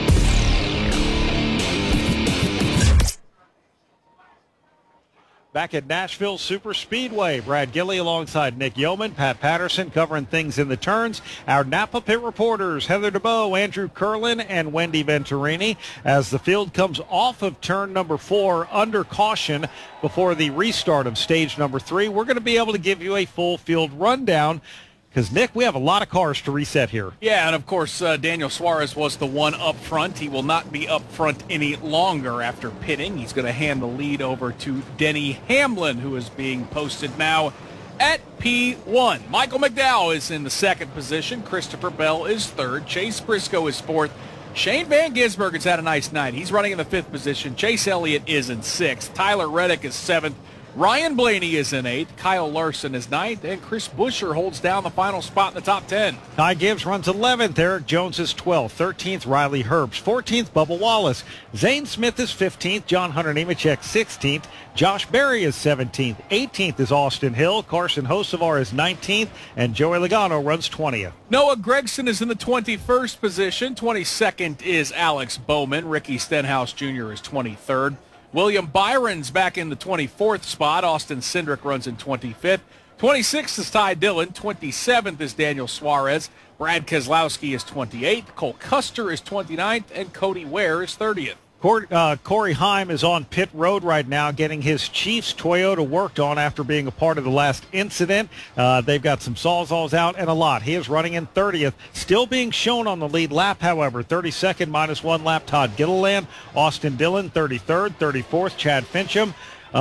Back at Nashville Super Speedway, Brad Gilley alongside Nick Yeoman, Pat Patterson covering things in the turns. Our Napa Pit reporters, Heather DeBow, Andrew Curlin, and Wendy Venturini, as the field comes off of turn number four under caution before the restart of stage number three. We're going to be able to give you a full field rundown because, Nick, we have a lot of cars to reset here. Yeah, and of course, uh, Daniel Suarez was the one up front. He will not be up front any longer after pitting. He's going to hand the lead over to Denny Hamlin, who is being posted now at P one. Michael McDowell is in the second position. Christopher Bell is third. Chase Briscoe is fourth. Shane Van Gisbergen has had a nice night. He's running in the fifth position. Chase Elliott is in sixth. Tyler Reddick is seventh. Ryan Blaney is in eighth, Kyle Larson is ninth, and Chris Buescher holds down the final spot in the top ten. Ty Gibbs runs eleventh, Eric Jones is twelfth, thirteenth, Riley Herbst, fourteenth, Bubba Wallace, Zane Smith is fifteenth, John Hunter Nemechek sixteenth, Josh Berry is seventeenth, eighteenth is Austin Hill, Carson Hocevar is nineteenth, and Joey Logano runs twentieth. Noah Gragson is in the twenty-first position, twenty-second is Alex Bowman, Ricky Stenhouse Junior is twenty-third. William Byron's back in the twenty-fourth spot. Austin Cindric runs in twenty-fifth. twenty-sixth is Ty Dillon. twenty-seventh is Daniel Suarez. Brad Keselowski is twenty-eighth. Cole Custer is twenty-ninth. And Cody Ware is thirtieth. Corey, uh, Corey Heim is on pit road right now getting his Chiefs Toyota worked on after being a part of the last incident. Uh, they've got some sawzalls out and a lot. He is running in thirtieth, still being shown on the lead lap, however. thirty-second minus one lap, Todd Gilliland. Austin Dillon, thirty-third. thirty-fourth, Chad Fincham.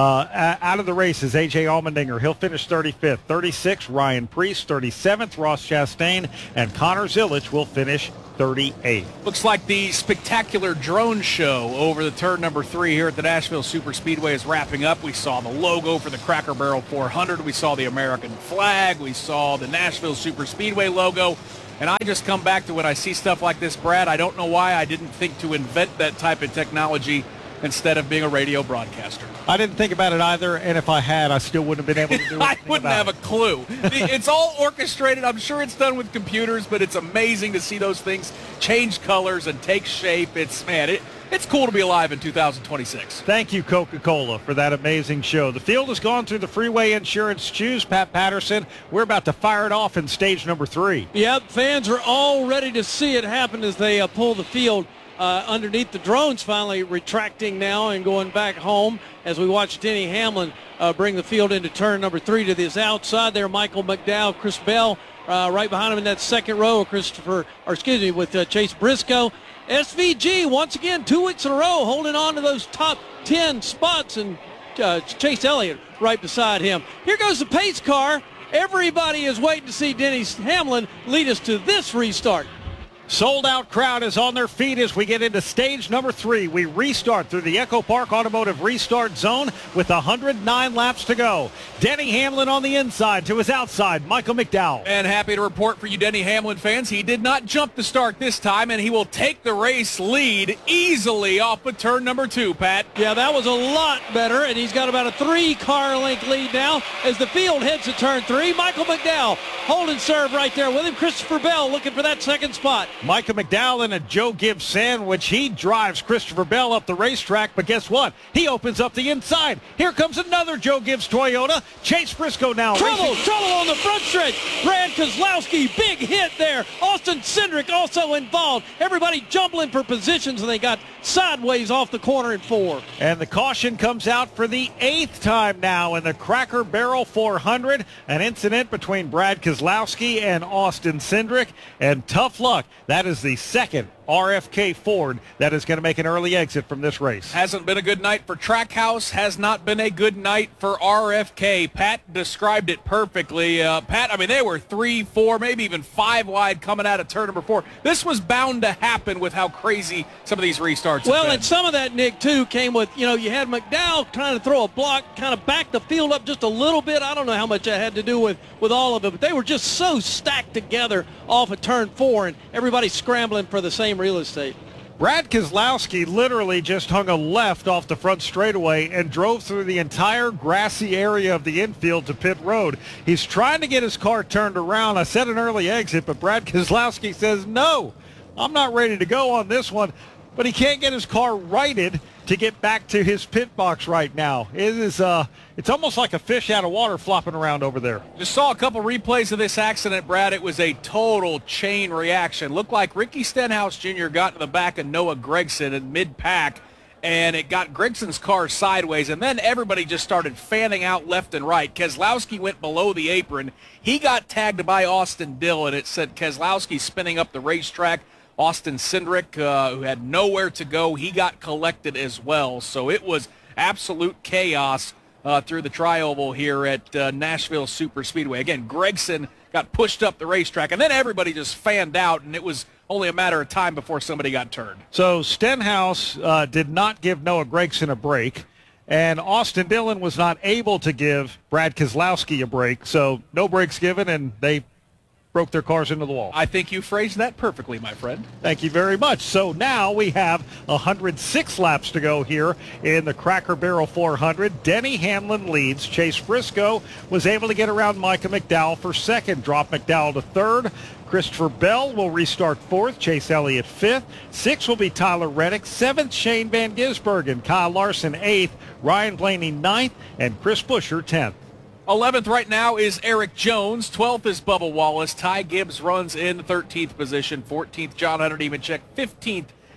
Uh, out of the race is A J Allmendinger. He'll finish thirty-fifth. thirty-sixth, Ryan Priest. thirty-seventh, Ross Chastain. And Connor Zilic will finish thirty-eighth. Looks like the spectacular drone show over the turn number three here at the Nashville Superspeedway is wrapping up. We saw the logo for the Cracker Barrel four hundred. We saw the American flag. We saw the Nashville Superspeedway logo. And I just come back to when I see stuff like this, Brad, I don't know why I didn't think to invent that type of technology instead of being a radio broadcaster. I didn't think about it either, and if I had, I still wouldn't have been able to do it. I wouldn't have it. a clue. It's all orchestrated. I'm sure it's done with computers, but it's amazing to see those things change colors and take shape. It's, man, it, it's cool to be alive in two thousand twenty-six. Thank you, Coca-Cola, for that amazing show. The field has gone through the Freeway Insurance Choose, Pat Patterson. We're about to fire it off in stage number three. Yep, fans are all ready to see it happen as they uh, pull the field Uh, underneath. The drones finally retracting now and going back home as we watch Denny Hamlin uh, bring the field into turn number three. To this outside there, Michael McDowell, Chris Bell uh, right behind him in that second row, Christopher, or excuse me, with uh, Chase Briscoe. S V G once again two weeks in a row holding on to those top ten spots, and uh, Chase Elliott right beside him. Here goes the pace car. Everybody is waiting to see Denny Hamlin lead us to this restart. Sold-out crowd is on their feet as we get into stage number three. We restart through the Echo Park Automotive Restart Zone with one hundred nine laps to go. Denny Hamlin on the inside to his outside, Michael McDowell. And happy to report for you Denny Hamlin fans, he did not jump the start this time, and he will take the race lead easily off of turn number two, Pat. Yeah, that was a lot better, and he's got about a three-car length lead now as the field heads to turn three. Michael McDowell holding serve right there with him. Christopher Bell looking for that second spot. Michael McDowell in a Joe Gibbs sandwich. He drives Christopher Bell up the racetrack, but guess what? He opens up the inside. Here comes another Joe Gibbs Toyota. Chase Briscoe now. Trouble, racing. trouble on the front stretch. Brad Keselowski, big hit there. Austin Cindric also involved. Everybody jumbling for positions, and they got sideways off the corner in four. And the caution comes out for the eighth time now in the Cracker Barrel four hundred. An incident between Brad Keselowski and Austin Cindric. And tough luck. That is the second R F K Ford that is going to make an early exit from this race. Hasn't been a good night for Trackhouse. Has not been a good night for R F K. Pat described it perfectly. Uh, Pat, I mean, they were three, four, maybe even five wide coming out of turn number four. This was bound to happen with how crazy some of these restarts Well, have been. And some of that, Nick, too, came with, you know, you had McDowell trying to throw a block, kind of back the field up just a little bit. I don't know how much that had to do with, with all of it, but they were just so stacked together off of turn four, and everybody scrambling for the same real estate. Brad Keselowski literally just hung a left off the front straightaway and drove through the entire grassy area of the infield to pit road. He's trying to get his car turned around. I said an early exit, but Brad Keselowski says, no, I'm not ready to go on this one. But he can't get his car righted to get back to his pit box right now. It is, uh, it's almost like a fish out of water flopping around over there. Just saw a couple replays of this accident, Brad. It was a total chain reaction. Looked like Ricky Stenhouse Junior got in the back of Noah Gragson in mid-pack, and it got Gregson's car sideways, and then everybody just started fanning out left and right. Keselowski went below the apron. He got tagged by Austin Dillon. It said Keselowski spinning up the racetrack. Austin Cindric, uh, who had nowhere to go, he got collected as well. So it was absolute chaos uh, through the tri-oval here at uh, Nashville Superspeedway. Again, Gragson got pushed up the racetrack, and then everybody just fanned out, and it was only a matter of time before somebody got turned. So Stenhouse uh, did not give Noah Gragson a break, and Austin Dillon was not able to give Brad Keselowski a break. So no breaks given, and they broke their cars into the wall. I think you phrased that perfectly, my friend. Thank you very much. So now we have one hundred six laps to go here in the Cracker Barrel four hundred. Denny Hamlin leads. Chase Briscoe was able to get around Micah McDowell for second, drop McDowell to third. Christopher Bell will restart fourth. Chase Elliott fifth. Sixth will be Tyler Reddick. Seventh, Shane Van Gisbergen. Kyle Larson eighth. Ryan Blaney ninth. And Chris Buescher tenth. eleventh right now is Eric Jones. twelfth is Bubba Wallace. Ty Gibbs runs in thirteenth position. fourteenth, John Hunter Nemechek. fifteenth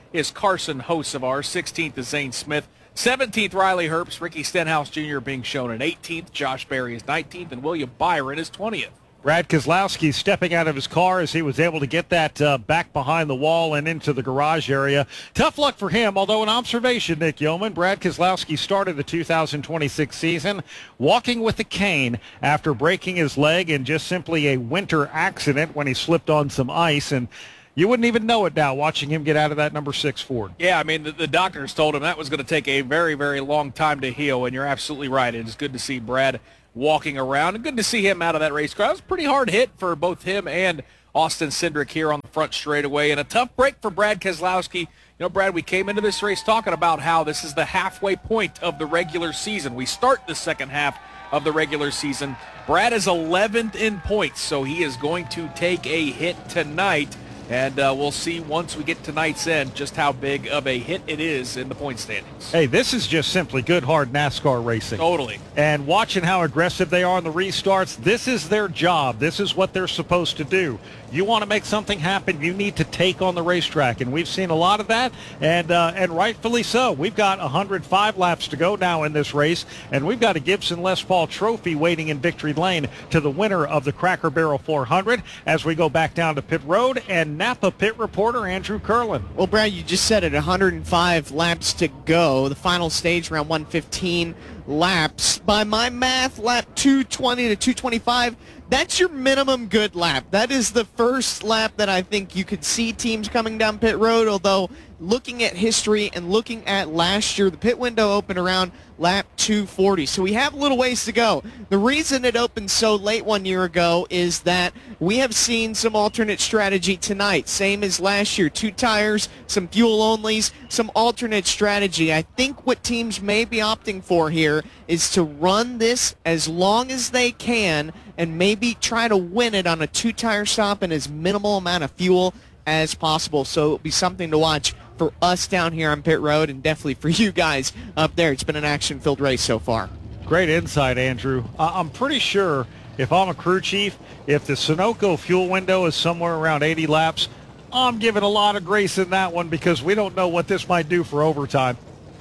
is Carson Hocevar. sixteenth is Zane Smith. seventeenth, Riley Herbst. Ricky Stenhouse Junior being shown at eighteenth. Josh Berry is nineteenth, and William Byron is twentieth. Brad Keselowski stepping out of his car as he was able to get that uh, back behind the wall and into the garage area. Tough luck for him, although an observation, Nick Yeoman. Brad Keselowski started the two thousand twenty-six season walking with a cane after breaking his leg in just simply a winter accident when he slipped on some ice, and you wouldn't even know it now watching him get out of that number six Ford. Yeah, I mean, the, the doctors told him that was going to take a very, very long time to heal, and you're absolutely right. It's good to see Brad walking around, and good to see him out of that race car. It was a pretty hard hit for both him and Austin Cindric here on the front straightaway, and a tough break for Brad Keselowski. You know, Brad, we came into this race talking about how this is the halfway point of the regular season. We start the second half of the regular season. Brad is eleventh in points, so he is going to take a hit tonight. And uh, we'll see once we get to tonight's end just how big of a hit it is in the point standings. Hey, this is just simply good, hard NASCAR racing. Totally. And watching how aggressive they are on the restarts, this is their job. This is what they're supposed to do. You want to make something happen, you need to take on the racetrack. And we've seen a lot of that, and uh, and rightfully so. We've got one hundred five laps to go now in this race, and we've got a Gibson Les Paul Trophy waiting in victory lane to the winner of the Cracker Barrel four hundred as we go back down to pit road, and Napa pit reporter Andrew Curlin. Well, Brad, you just said it, one hundred five laps to go. The final stage around one fifteen laps. By my math, lap two twenty to two twenty-five, that's your minimum good lap. That is the first lap that I think you could see teams coming down pit road, although looking at history and looking at last year, the pit window opened around lap two forty. So we have a little ways to go. The reason it opened so late one year ago is that we have seen some alternate strategy tonight, same as last year. Two tires, some fuel onlys, some alternate strategy. I think what teams may be opting for here is to run this as long as they can and maybe try to win it on a two-tire stop and as minimal amount of fuel as possible. So it'll be something to watch for us down here on pit road, and definitely for you guys up there. It's been an action-filled race so far. Great insight, Andrew. Uh, I'm pretty sure if I'm a crew chief, if the Sunoco fuel window is somewhere around eighty laps, I'm giving a lot of grace in that one because we don't know what this might do for overtime.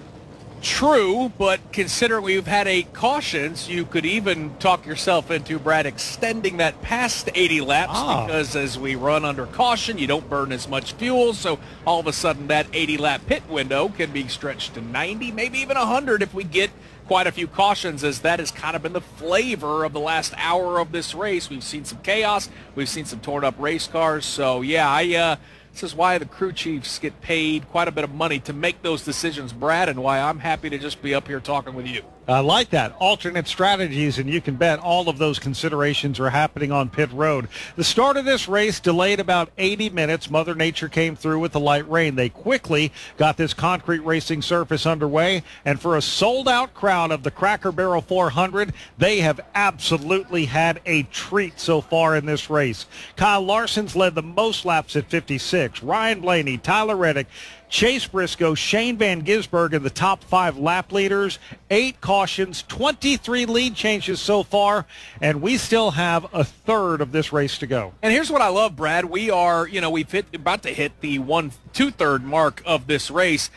True, but considering we've had eight cautions, you could even talk yourself into, Brad, extending that past eighty laps ah. because as we run under caution, you don't burn as much fuel, so all of a sudden that eighty-lap pit window can be stretched to ninety, maybe even one hundred if we get quite a few cautions, as that has kind of been the flavor of the last hour of this race. We've seen some chaos. We've seen some torn-up race cars. So, yeah, I... Uh, This is why the crew chiefs get paid quite a bit of money to make those decisions, Brad, and why I'm happy to just be up here talking with you. I like that. Alternate strategies, and you can bet all of those considerations are happening on pit road. The start of this race delayed about eighty minutes. Mother Nature came through with the light rain. They quickly got this concrete racing surface underway, and for a sold-out crowd of the Cracker Barrel four hundred, they have absolutely had a treat so far in this race. Kyle Larson's led the most laps at fifty-six. Ryan Blaney, Tyler Reddick, Chase Briscoe, Shane Van Gisbergen, the top five lap leaders, eight cautions, twenty-three lead changes so far, and we still have a third of this race to go. And here's what I love, Brad. We are, you know, we've hit, about to hit the one, two-third mark of this race.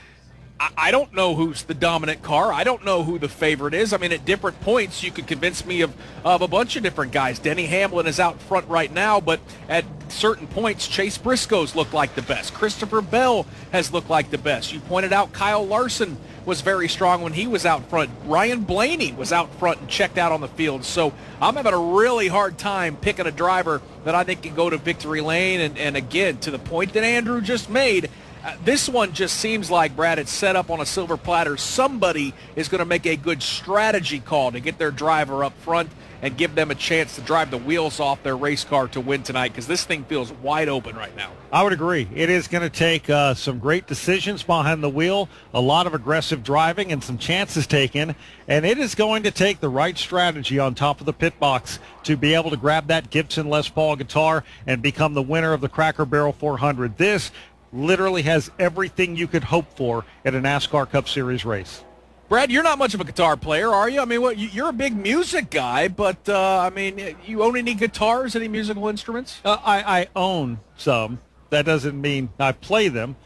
I don't know who's the dominant car. I don't know who the favorite is. I mean, at different points, you could convince me of, of a bunch of different guys. Denny Hamlin is out front right now, but at certain points, Chase Briscoe's looked like the best. Christopher Bell has looked like the best. You pointed out Kyle Larson was very strong when he was out front. Ryan Blaney was out front and checked out on the field. So I'm having a really hard time picking a driver that I think can go to victory lane. And, and again, to the point that Andrew just made, Uh, this one just seems like, Brad, it's set up on a silver platter. Somebody is going to make a good strategy call to get their driver up front and give them a chance to drive the wheels off their race car to win tonight, because this thing feels wide open right now. I would agree. It is going to take uh, some great decisions behind the wheel, a lot of aggressive driving, and some chances taken. And it is going to take the right strategy on top of the pit box to be able to grab that Gibson Les Paul guitar and become the winner of the Cracker Barrel four hundred. This literally has everything you could hope for at a NASCAR Cup Series race. Brad, you're not much of a guitar player, are you? I mean, what, you're a big music guy, but, uh, I mean, you own any guitars, any musical instruments? Uh, I, I own some. That doesn't mean I play them.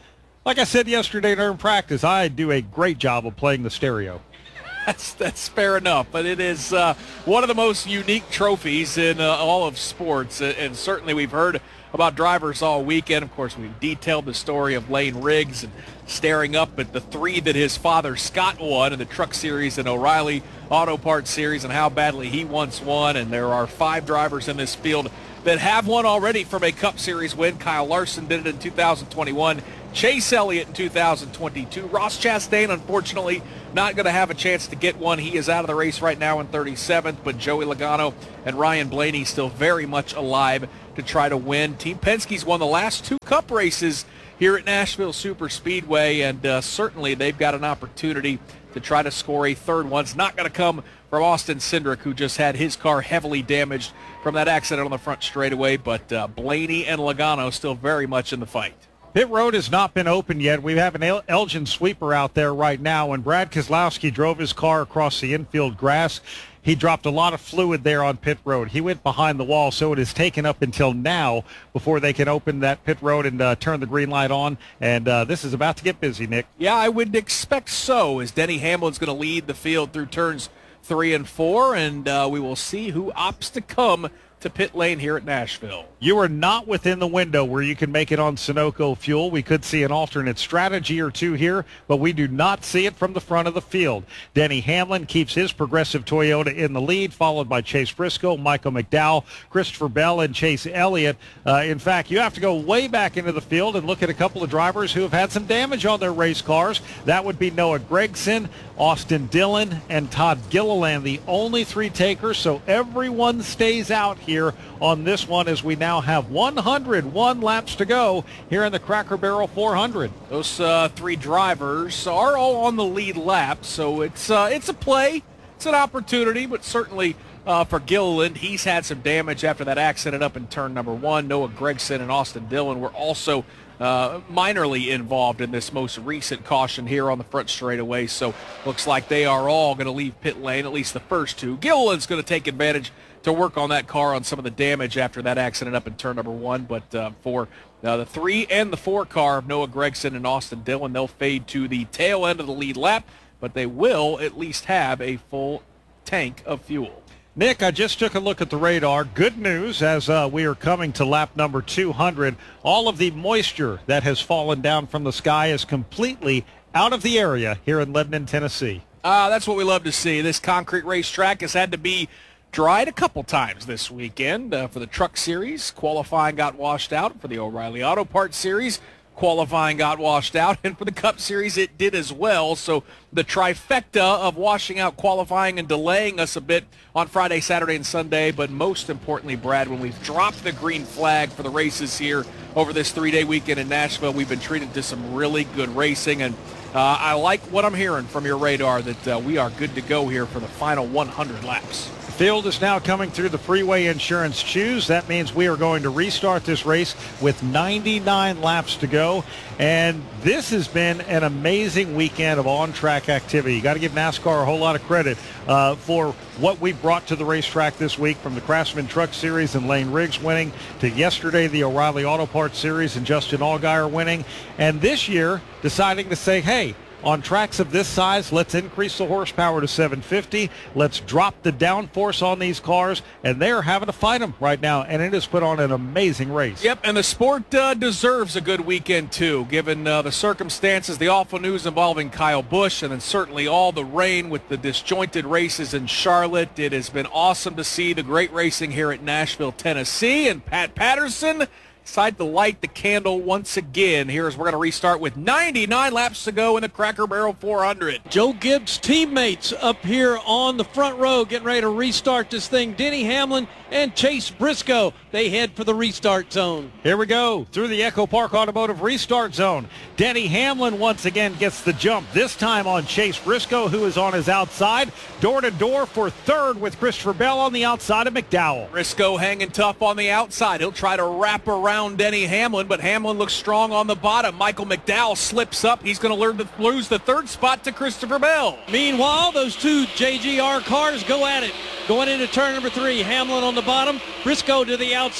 Like I said yesterday during practice, I do a great job of playing the stereo. That's that's fair enough, but it is uh, one of the most unique trophies in uh, all of sports, and certainly we've heard about drivers all weekend. Of course, we've detailed the story of Lane Riggs and staring up at the three that his father Scott won in the Truck Series and O'Reilly Auto Parts Series and how badly he once won, and there are five drivers in this field that have won already from a Cup Series win. Kyle Larson did it in two thousand twenty-one. Chase Elliott in two thousand twenty-two. Ross Chastain, unfortunately, not going to have a chance to get one. He is out of the race right now in thirty-seventh, but Joey Logano and Ryan Blaney still very much alive to try to win. Team Penske's won the last two Cup races here at Nashville Super Speedway, and uh, certainly they've got an opportunity to try to score a third one. It's not going to come from Austin Cindric, who just had his car heavily damaged from that accident on the front straightaway, but uh, Blaney and Logano still very much in the fight. Pit road has not been open yet. We have an El- Elgin sweeper out there right now, and Brad Keselowski drove his car across the infield grass. He dropped a lot of fluid there on pit road. He went behind the wall, so it is taken up until now before they can open that pit road and uh, turn the green light on. And uh, this is about to get busy, Nick. Yeah, I would expect so, as Denny Hamlin's going to lead the field through turns three and four, and uh, we will see who opts to come to pit lane here at Nashville. You are not within the window where you can make it on Sunoco fuel. We could see an alternate strategy or two here, but we do not see it from the front of the field. Denny Hamlin keeps his Progressive Toyota in the lead, followed by Chase Briscoe, Michael McDowell, Christopher Bell, and Chase Elliott. Uh, in fact, you have to go way back into the field and look at a couple of drivers who have had some damage on their race cars. That would be Noah Gragson, Austin Dillon, and Todd Gilliland, the only three takers, so everyone stays out here on this one as we now have one hundred one laps to go here in the Cracker Barrel four hundred. Those uh, three drivers are all on the lead lap, so it's uh, it's a play, it's an opportunity, but certainly uh, for Gilliland, he's had some damage after that accident up in turn number one. Noah Gragson and Austin Dillon were also uh, minorly involved in this most recent caution here on the front straightaway, so looks like they are all going to leave pit lane, at least the first two. Gilliland's going to take advantage to work on that car on some of the damage after that accident up in turn number one. But uh, for uh, the three and the four car of Noah Gragson and Austin Dillon, they'll fade to the tail end of the lead lap, but they will at least have a full tank of fuel. Nick, I just took a look at the radar. Good news as uh, we are coming to lap number two hundred. All of the moisture that has fallen down from the sky is completely out of the area here in Lebanon, Tennessee. Uh, that's what we love to see. This concrete racetrack has had to be dried a couple times this weekend. Uh, for the Truck Series, qualifying got washed out. For the O'Reilly Auto Parts Series, qualifying got washed out. And for the Cup Series, it did as well. So the trifecta of washing out, qualifying, and delaying us a bit on Friday, Saturday, and Sunday. But most importantly, Brad, when we've dropped the green flag for the races here over this three-day weekend in Nashville, we've been treated to some really good racing. And uh, I like what I'm hearing from your radar that uh, we are good to go here for the final one hundred laps. Field is now coming through the Freeway Insurance Choose. That means we are going to restart this race with ninety-nine laps to go. And this has been an amazing weekend of on-track activity. You got to give NASCAR a whole lot of credit uh, for what we brought to the racetrack this week, from the Craftsman Truck Series and Lane Riggs winning to yesterday the O'Reilly Auto Parts Series and Justin Allgaier winning. And this year deciding to say, hey, on tracks of this size, let's increase the horsepower to seven fifty. Let's drop the downforce on these cars, and they're having to fight them right now, and it has put on an amazing race. Yep, and the sport uh, deserves a good weekend, too, given uh, the circumstances, the awful news involving Kyle Busch, and then certainly all the rain with the disjointed races in Charlotte. It has been awesome to see the great racing here at Nashville, Tennessee, and Pat Patterson decide to light the candle once again. Here as we're going to restart with ninety-nine laps to go in the Cracker Barrel four hundred. Joe Gibbs' teammates up here on the front row getting ready to restart this thing. Denny Hamlin and Chase Briscoe, they head for the restart zone. Here we go through the Echo Park Automotive restart zone. Denny Hamlin once again gets the jump, this time on Chase Briscoe, who is on his outside. Door to door for third with Christopher Bell on the outside of McDowell. Briscoe hanging tough on the outside. He'll try to wrap around Denny Hamlin, but Hamlin looks strong on the bottom. Michael McDowell slips up. He's going to lose the third spot to Christopher Bell. Meanwhile, those two J G R cars go at it. Going into turn number three, Hamlin on the bottom, Briscoe to the outside.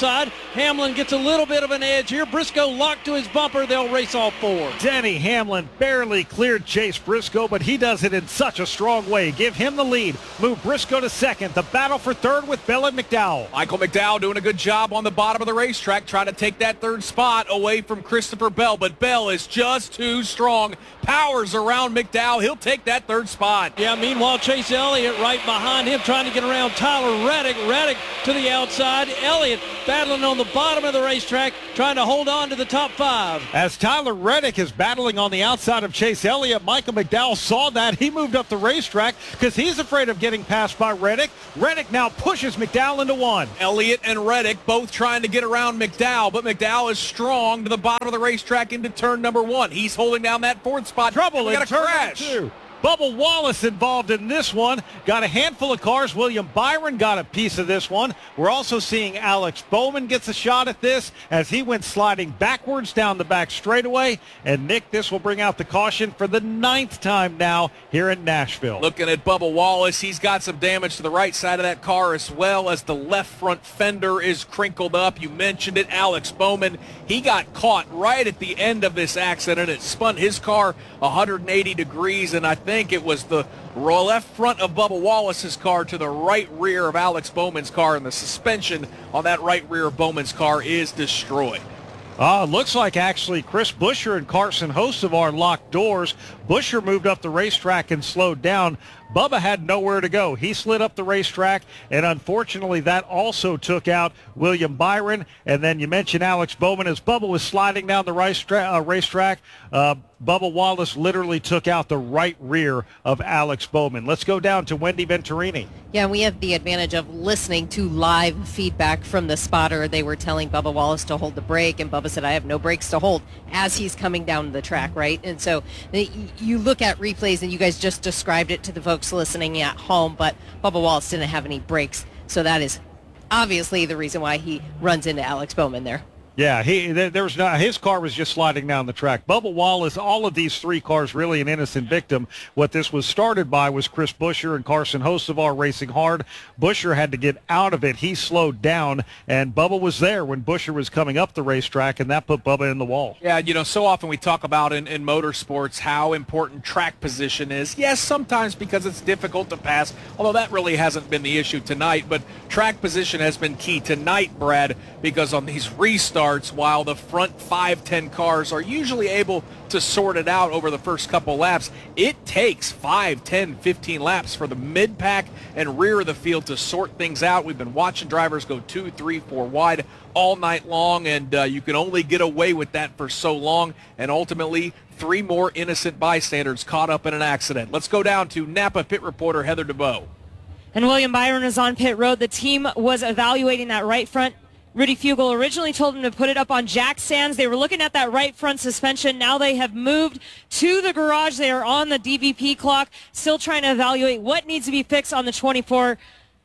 Hamlin gets a little bit of an edge here. Briscoe locked to his bumper. They'll race all four. Denny Hamlin barely cleared Chase Briscoe, but he does it in such a strong way. Give him the lead. Move Briscoe to second. The battle for third with Bell and McDowell. Michael McDowell doing a good job on the bottom of the racetrack, trying to take that third spot away from Christopher Bell, but Bell is just too strong. Powers around McDowell. He'll take that third spot. Yeah, meanwhile, Chase Elliott right behind him trying to get around Tyler Reddick. Reddick to the outside. Elliott battling on the bottom of the racetrack, trying to hold on to the top five. As Tyler Reddick is battling on the outside of Chase Elliott, Michael McDowell saw that. He moved up the racetrack because he's afraid of getting passed by Reddick. Reddick now pushes McDowell into one. Elliott and Reddick both trying to get around McDowell, but McDowell is strong to the bottom of the racetrack into turn number one. He's holding down that fourth spot. Trouble in got a turn crash. Two. Bubba Wallace involved in this one. Got a handful of cars. William Byron got a piece of this one. We're also seeing Alex Bowman gets a shot at this as he went sliding backwards down the back straightaway. And Nick, this will bring out the caution for the ninth time now here in Nashville. Looking at Bubba Wallace, he's got some damage to the right side of that car as well as the left front fender is crinkled up. You mentioned it, Alex Bowman. He got caught right at the end of this accident. It spun his car one hundred eighty degrees, and I think it was the left front of Bubba Wallace's car to the right rear of Alex Bowman's car, and the suspension on that right rear of Bowman's car is destroyed. Uh, looks like actually Chris Buescher and Carson Hocevar locked doors. Buescher moved up the racetrack and slowed down. Bubba had nowhere to go. He slid up the racetrack, and unfortunately that also took out William Byron. And then you mentioned Alex Bowman. As Bubba was sliding down the racetrack, uh, racetrack uh, Bubba Wallace literally took out the right rear of Alex Bowman. Let's go down to Wendy Venturini. Yeah, we have the advantage of listening to live feedback from the spotter. They were telling Bubba Wallace to hold the brake, and Bubba said, I have no brakes to hold, as he's coming down the track, right? And so you look at replays, and you guys just described it to the folks listening at home, but Bubba Wallace didn't have any brakes, so that is obviously the reason why he runs into Alex Bowman there. Yeah, he there, there was no, his car was just sliding down the track. Bubba Wallace, all of these three cars, really an innocent victim. What this was started by was Chris Buescher and Carson Hocevar racing hard. Buescher had to get out of it. He slowed down, and Bubba was there when Buescher was coming up the racetrack, and that put Bubba in the wall. Yeah, you know, so often we talk about in, in motorsports how important track position is. Yes, sometimes because it's difficult to pass, although that really hasn't been the issue tonight, but track position has been key tonight, Brad, because on these restarts, while the front five, ten cars are usually able to sort it out over the first couple laps, it takes five, ten, fifteen laps for the mid-pack and rear of the field to sort things out. We've been watching drivers go two, three, four wide all night long, and uh, you can only get away with that for so long, and ultimately three more innocent bystanders caught up in an accident. Let's go down to Napa pit reporter Heather DeVoe. And William Byron is on pit road. The team was evaluating that right front. Rudy Fugle originally told him to put it up on jack stands. They were looking at that right front suspension. Now they have moved to the garage. They are on the D V P clock, still trying to evaluate what needs to be fixed on the twenty-four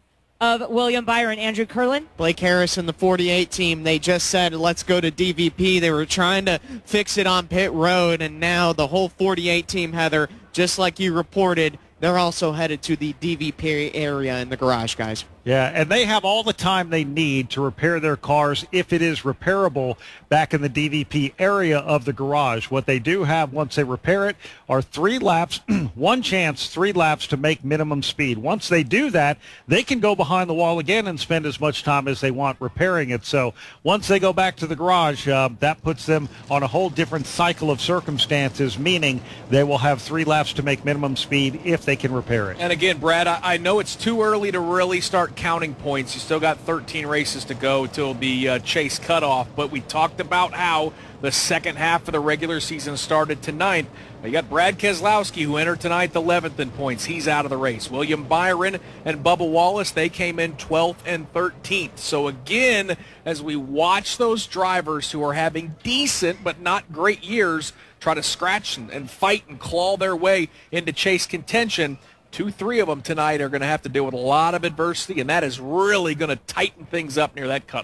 of William Byron. Andrew Curlin? Blake Harris and the forty-eight team, they just said, let's go to D V P. They were trying to fix it on pit road, and now the whole forty-eight team, Heather, just like you reported, they're also headed to the D V P area in the garage, guys. Yeah, and they have all the time they need to repair their cars if it is repairable back in the D V P area of the garage. What they do have once they repair it are three laps, one chance, three laps to make minimum speed. Once they do that, they can go behind the wall again and spend as much time as they want repairing it. So once they go back to the garage, uh, that puts them on a whole different cycle of circumstances, meaning they will have three laps to make minimum speed if they can repair it. And again, Brad, I, I know it's too early to really start counting points. You still got thirteen races to go till the uh, Chase cutoff, but we talked about how the second half of the regular season started tonight. You got Brad Keselowski, who entered tonight the eleventh in points. He's out of the race. William Byron and Bubba Wallace, they came in twelfth and thirteenth. So again, as we watch those drivers who are having decent but not great years try to scratch and, and fight and claw their way into Chase contention, Two, three of them tonight are going to have to deal with a lot of adversity, and that is really going to tighten things up near that cut line.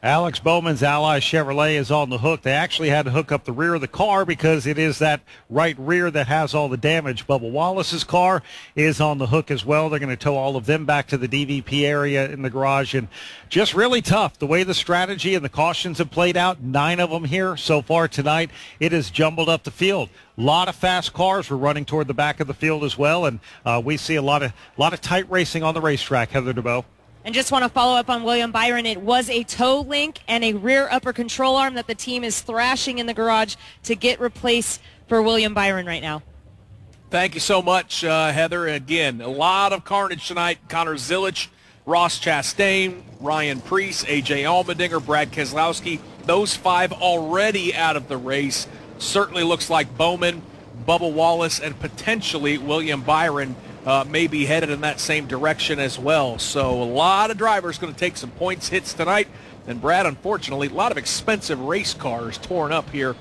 Alex Bowman's Ally Chevrolet is on the hook. They actually had to hook up the rear of the car because it is that right rear that has all the damage. Bubba Wallace's car is on the hook as well. They're going to tow all of them back to the D V P area in the garage. And just really tough the way the strategy and the cautions have played out. Nine of them here so far tonight. It has jumbled up the field. A lot of fast cars were running toward the back of the field as well. And uh, we see a lot of, lot of tight racing on the racetrack, Heather DeBow. And just want to follow up on William Byron. It was a toe link and a rear upper control arm that the team is thrashing in the garage to get replaced for William Byron right now. Thank you so much, uh, Heather. Again, a lot of carnage tonight. Connor Zilich, Ross Chastain, Ryan Preece, A J Allmendinger, Brad Keselowski. Those five already out of the race. Certainly looks like Bowman, Bubba Wallace, and potentially William Byron Uh, may be headed in that same direction as well. So a lot of drivers going to take some points hits tonight. And Brad, unfortunately, a lot of expensive race cars torn up here